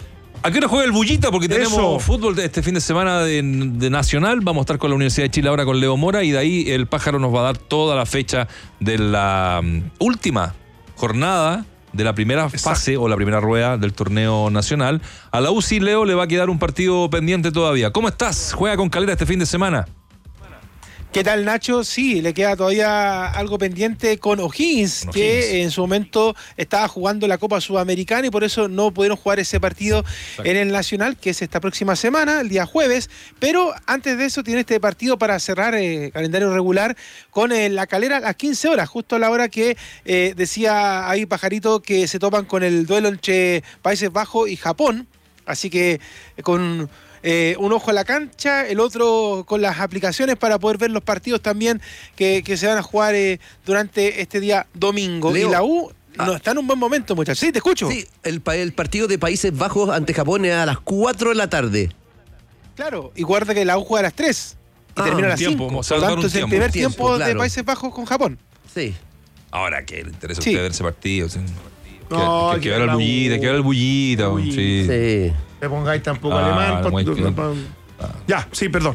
¿A qué hora juega el Bullita? Porque tenemos Eso. fútbol de este fin de semana de, de Nacional. Vamos a estar con la Universidad de Chile ahora con Leo Mora y de ahí el Pájaro nos va a dar toda la fecha de la um, última jornada de la primera Exacto. fase o la primera rueda del torneo nacional. A la U C I, Leo, le va a quedar un partido pendiente todavía. ¿Cómo estás? ¿Juega con Calera este fin de semana? ¿Qué tal, Nacho? Sí, le queda todavía algo pendiente con O'Higgins, con que O'Higgins. En su momento estaba jugando la Copa Sudamericana y por eso no pudieron jugar ese partido Exacto. en el Nacional, que es esta próxima semana, el día jueves. Pero antes de eso tiene este partido para cerrar el eh, calendario regular con eh, la Calera a las quince horas, justo a la hora que eh, decía ahí Pajarito que se topan con el duelo entre Países Bajos y Japón. Así que eh, con... Eh, un ojo a la cancha, el otro con las aplicaciones para poder ver los partidos también que, que se van a jugar eh, durante este día domingo. Leo, y la U ah, no está en un buen momento, muchachos. Sí, te escucho. Sí, el, el partido de Países Bajos ante Japón es a las cuatro de la tarde. Claro, y guarda que la U juega a las tres y ah, termina a las cinco. Por lo tanto, es el primer tiempo, tiempo claro. de Países Bajos con Japón. Sí. Ahora que le interesa a usted sí. ver ese partido. ¿Sí? No, que, que, que ver al bullita, que ver al bullita. Sí. sí. Me pongáis tampoco ah, alemán. Por, por, por, ah. Ya, sí, perdón.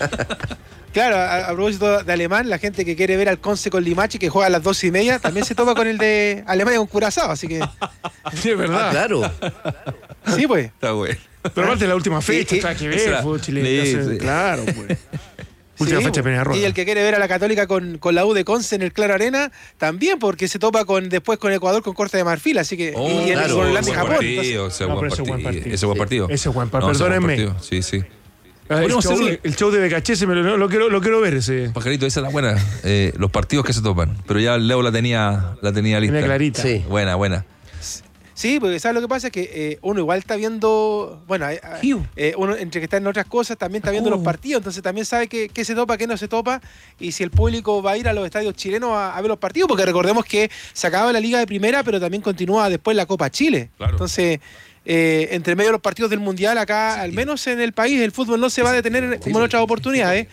Claro, a, a propósito de alemán, la gente que quiere ver al Conce con Limache, que juega a las dos y media, también se topa con el de Alemania con Curazao, así que... Sí, es verdad. Ah, claro. Sí, pues. Está bueno. Pero aparte de la última fecha, está que ver, fútbol chileno. Sí, sí. Claro, pues. Última sí, fecha de Peñarroya. Y el que quiere ver a la Católica con, con la U de Conce en el Claro Arena, también, porque se topa con después con Ecuador con Corte de Marfil, así que... Oh, y en claro, el Holanda y Japón. Partido, ese no, buen partido. Buen partido. Ese buen partido. Ese buen partido. No, Perdónenme. Buen partido. Sí, sí. El show, el, el show de Becachese me lo, lo, quiero, lo quiero ver ese. Pajarito, esa es la buena. Eh, los partidos que se topan. Pero ya Leo la tenía, la tenía lista. Tenía clarita. Sí. Buena, buena. Sí, porque ¿sabes lo que pasa? Es que eh, uno igual está viendo, bueno, eh, eh, uno entre que está en otras cosas también está viendo oh. los partidos, entonces también sabe qué, qué se topa, qué no se topa, y si el público va a ir a los estadios chilenos a, a ver los partidos, porque recordemos que se acaba la Liga de Primera, pero también continúa después la Copa Chile. Claro. Entonces, eh, entre medio de los partidos del Mundial, acá, sí. al menos en el país, el fútbol no se va a detener sí, como en otras oportunidades.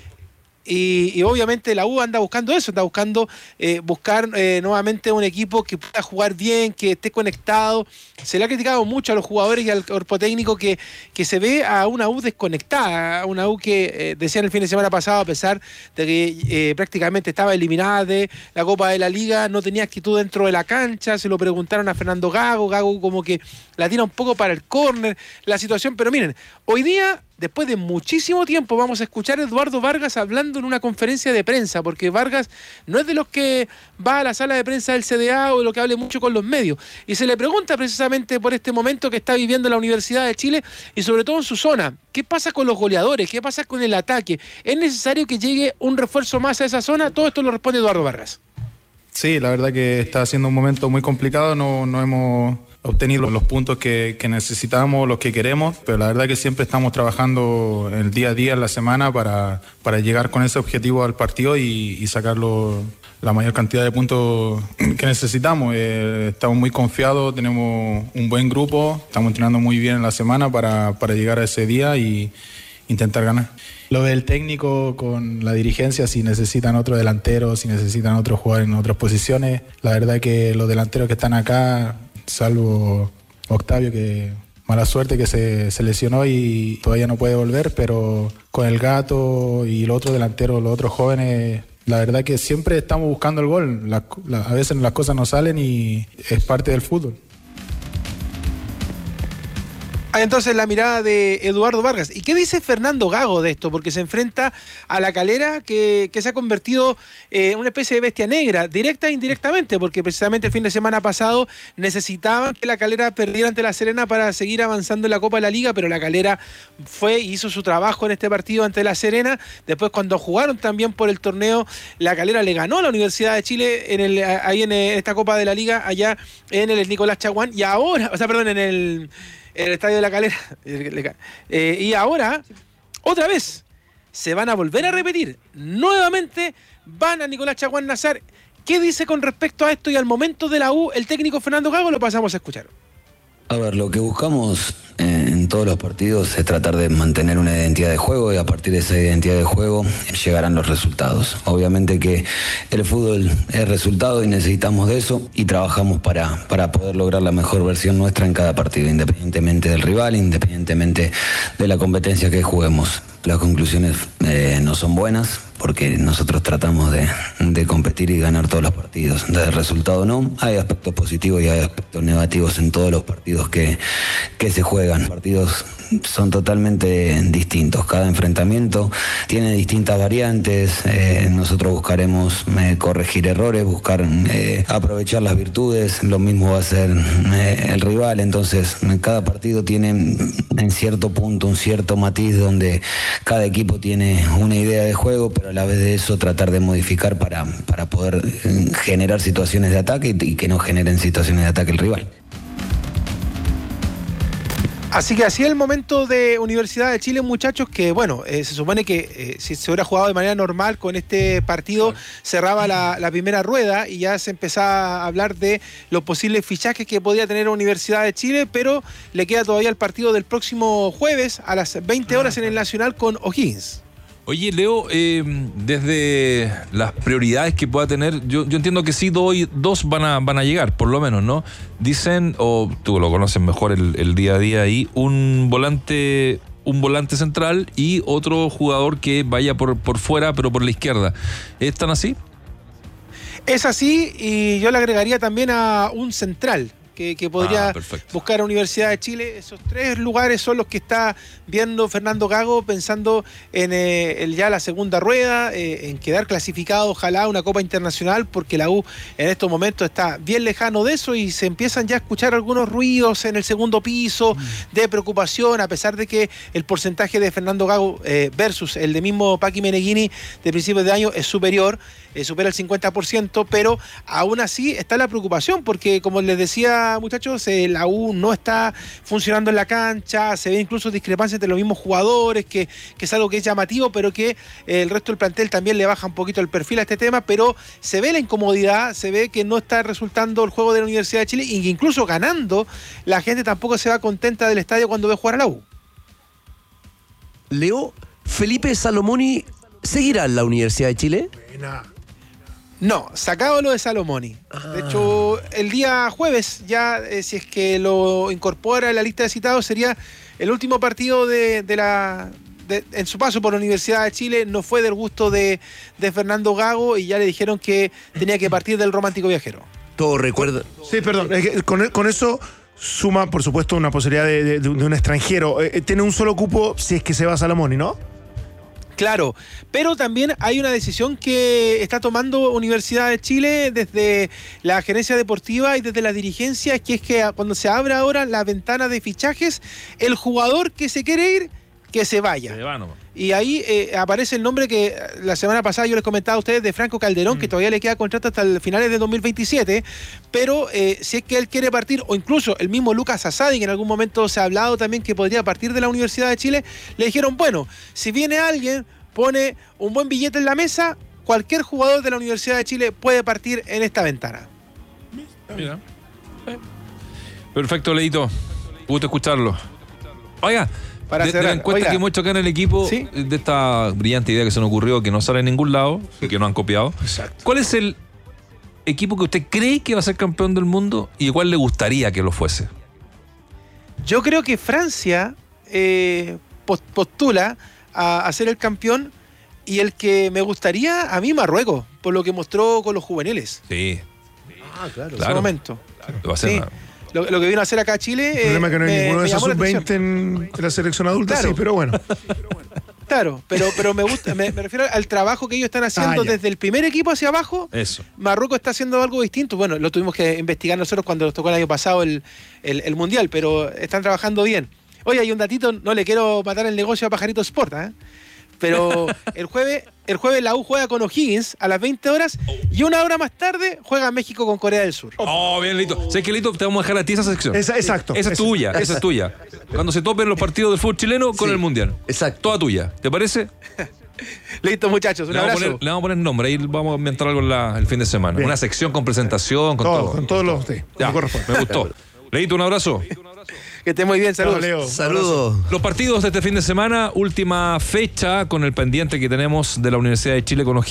Y, y obviamente la U anda buscando eso, está buscando eh, buscar eh, nuevamente un equipo que pueda jugar bien, que esté conectado. Se le ha criticado mucho a los jugadores y al cuerpo técnico que, que se ve a una U desconectada, a una U que eh, decían el fin de semana pasado, a pesar de que eh, prácticamente estaba eliminada de la Copa de la Liga, no tenía actitud dentro de la cancha. Se lo preguntaron a Fernando Gago, Gago como que la tira un poco para el córner, la situación, pero miren, hoy día, después de muchísimo tiempo, vamos a escuchar a Eduardo Vargas hablando en una conferencia de prensa, porque Vargas no es de los que va a la sala de prensa del C D A o de lo que hable mucho con los medios. Y se le pregunta precisamente por este momento que está viviendo la Universidad de Chile y sobre todo en su zona. ¿Qué pasa con los goleadores? ¿Qué pasa con el ataque? ¿Es necesario que llegue un refuerzo más a esa zona? Todo esto lo responde Eduardo Vargas. Sí, la verdad que está siendo un momento muy complicado. No, no hemos obtenido los puntos que, que necesitamos, los que queremos, pero la verdad que siempre estamos trabajando el día a día, en la semana, para, para llegar con ese objetivo al partido y, y sacarlo la mayor cantidad de puntos que necesitamos. Eh, estamos muy confiados, tenemos un buen grupo, estamos entrenando muy bien en la semana para, para llegar a ese día y intentar ganar. Lo del técnico con la dirigencia, si necesitan otro delantero, si necesitan otro jugador en otras posiciones, la verdad que los delanteros que están acá, salvo Octavio, que mala suerte que se, se lesionó y todavía no puede volver, pero con el Gato y los otros delanteros, los otros jóvenes, la verdad que siempre estamos buscando el gol. La, la, a veces las cosas no salen y es parte del fútbol. Ah, entonces la mirada de Eduardo Vargas. ¿Y qué dice Fernando Gago de esto? Porque se enfrenta a la Calera que, que se ha convertido eh, en una especie de bestia negra, directa e indirectamente, porque precisamente el fin de semana pasado necesitaban que la Calera perdiera ante la Serena para seguir avanzando en la Copa de la Liga, pero la Calera fue y hizo su trabajo en este partido ante la Serena. Después, cuando jugaron también por el torneo, la Calera le ganó a la Universidad de Chile en el, ahí en esta Copa de la Liga, allá en el Nicolás Chaguán, y ahora, o sea, perdón, en el... el Estadio de la Calera. Eh, y ahora, otra vez, se van a volver a repetir. Nuevamente van a Nicolás Chaguán Nazar. ¿Qué dice con respecto a esto y al momento de la U el técnico Fernando Gago? Lo pasamos a escuchar. A ver, lo que buscamos en todos los partidos es tratar de mantener una identidad de juego y a partir de esa identidad de juego llegarán los resultados. Obviamente que el fútbol es resultado y necesitamos de eso y trabajamos para, para poder lograr la mejor versión nuestra en cada partido, independientemente del rival, independientemente de la competencia que juguemos. Las conclusiones eh, no son buenas porque nosotros tratamos de, de competir y ganar todos los partidos. Del resultado no, hay aspectos positivos y hay aspectos negativos en todos los partidos que, que se juegan. Los partidos son totalmente distintos, cada enfrentamiento tiene distintas variantes, eh, nosotros buscaremos eh, corregir errores, buscar eh, aprovechar las virtudes, lo mismo va a ser eh, el rival, entonces cada partido tiene en cierto punto un cierto matiz donde cada equipo tiene una idea de juego, pero a la vez de eso tratar de modificar para, para poder generar situaciones de ataque y, y que no generen situaciones de ataque el rival. Así que así es el momento de Universidad de Chile, muchachos, que bueno, eh, se supone que eh, si se hubiera jugado de manera normal con este partido, cerraba la, la primera rueda y ya se empezaba a hablar de los posibles fichajes que podía tener Universidad de Chile, pero le queda todavía el partido del próximo jueves a las veinte horas en el Nacional con O'Higgins. Oye, Leo, eh, desde las prioridades que pueda tener, yo, yo entiendo que sí, dos, dos van a van a llegar, por lo menos, ¿no? Dicen, o tú lo conoces mejor el, el día a día ahí, un volante un volante central y otro jugador que vaya por, por fuera, pero por la izquierda. ¿Están así? Es así, y yo le agregaría también a un central. Que, que podría ah, buscar a Universidad de Chile. Esos tres lugares son los que está viendo Fernando Gago, pensando en eh, el, ya la segunda rueda, eh, en quedar clasificado, ojalá, una Copa Internacional, porque la U en estos momentos está bien lejano de eso y se empiezan ya a escuchar algunos ruidos en el segundo piso mm. de preocupación, a pesar de que el porcentaje de Fernando Gago eh, versus el de mismo Paqui Meneghini de principios de año es superior, eh, supera el cincuenta por ciento, pero aún así está la preocupación, porque como les decía, muchachos, eh, la U no está funcionando en la cancha, se ve incluso discrepancia entre los mismos jugadores, que, que es algo que es llamativo, pero que eh, el resto del plantel también le baja un poquito el perfil a este tema, pero se ve la incomodidad, se ve que no está resultando el juego de la Universidad de Chile, y que incluso ganando, la gente tampoco se va contenta del estadio cuando ve jugar a la U. Leo, ¿Felipe Salomoni seguirá en la Universidad de Chile? Buena. No, sacado lo de Salomoni. Ah. De hecho, el día jueves, ya eh, si es que lo incorpora en la lista de citados, sería el último partido de, de la de, en su paso por la Universidad de Chile. No fue del gusto de, de Fernando Gago y ya le dijeron que tenía que partir del Romántico Viajero. Todo recuerda. Sí, perdón. Es que con, con eso suma, por supuesto, una posibilidad de, de, de un extranjero. Eh, tiene un solo cupo si es que se va a Salomoni, ¿no? Claro, pero también hay una decisión que está tomando Universidad de Chile desde la gerencia deportiva y desde la dirigencia, que es que cuando se abre ahora la ventana de fichajes, el jugador que se quiere ir, que se vaya. Se va, no. Y ahí eh, aparece el nombre que la semana pasada yo les comentaba a ustedes de Franco Calderón, mm. que todavía le queda contrato hasta el finales de dos mil veintisiete, pero eh, si es que él quiere partir, o incluso el mismo Lucas Asadi, que en algún momento se ha hablado también que podría partir de la Universidad de Chile, le dijeron, bueno, si viene alguien, pone un buen billete en la mesa, cualquier jugador de la Universidad de Chile puede partir en esta ventana. Mira. Perfecto, Leito. Gusto escucharlo. Oiga, Para de, de la encuesta Oiga. que hemos hecho acá en el equipo, ¿sí? de esta brillante idea que se nos ocurrió, que no sale en ningún lado, que no han copiado. Exacto. ¿Cuál es el equipo que usted cree que va a ser campeón del mundo y cuál le gustaría que lo fuese? Yo creo que Francia eh, postula a, a ser el campeón, y el que me gustaría a mí, Marruecos, por lo que mostró con los juveniles. Sí. Ah, claro. En claro. ese momento. Claro. Va a ser sí. una... lo, lo que vino a hacer acá a Chile. El problema eh, es que no hay me- ninguno de me esos llamó la sub veinte en la selección adulta, Claro. sí, pero bueno. Claro, pero, pero me gusta, me, me refiero al trabajo que ellos están haciendo Ah, ya. desde el primer equipo hacia abajo. Eso. Marruecos está haciendo algo distinto. Bueno, lo tuvimos que investigar nosotros cuando nos tocó el año pasado el, el- el Mundial, pero están trabajando bien. Oye, hay un datito, no le quiero matar el negocio a Pajarito Sport, ¿eh? Pero el jueves, el jueves la U juega con O'Higgins a las veinte horas y una hora más tarde juega México con Corea del Sur. Oh, bien, Lito. ¿Sabes qué, Lito? Te vamos a dejar a ti esa sección. Esa- exacto. Esa es Esa- tuya, esa esa. es tuya. Cuando se topen los partidos del fútbol chileno con Sí. el Mundial. Exacto. Toda tuya. ¿Te parece? Listo, muchachos, un Le vamos, a abrazo. poner, le vamos a poner nombre, ahí vamos a inventar algo la- el fin de semana. Bien. Una sección con presentación, con todo. Todo, con todos los. Sí, Ya, como corresponde. me gustó. Leito, un abrazo. Que esté muy bien, saludos. Chao, Leo. Saludos. Los partidos de este fin de semana, última fecha con el pendiente que tenemos de la Universidad de Chile con O'Higgins.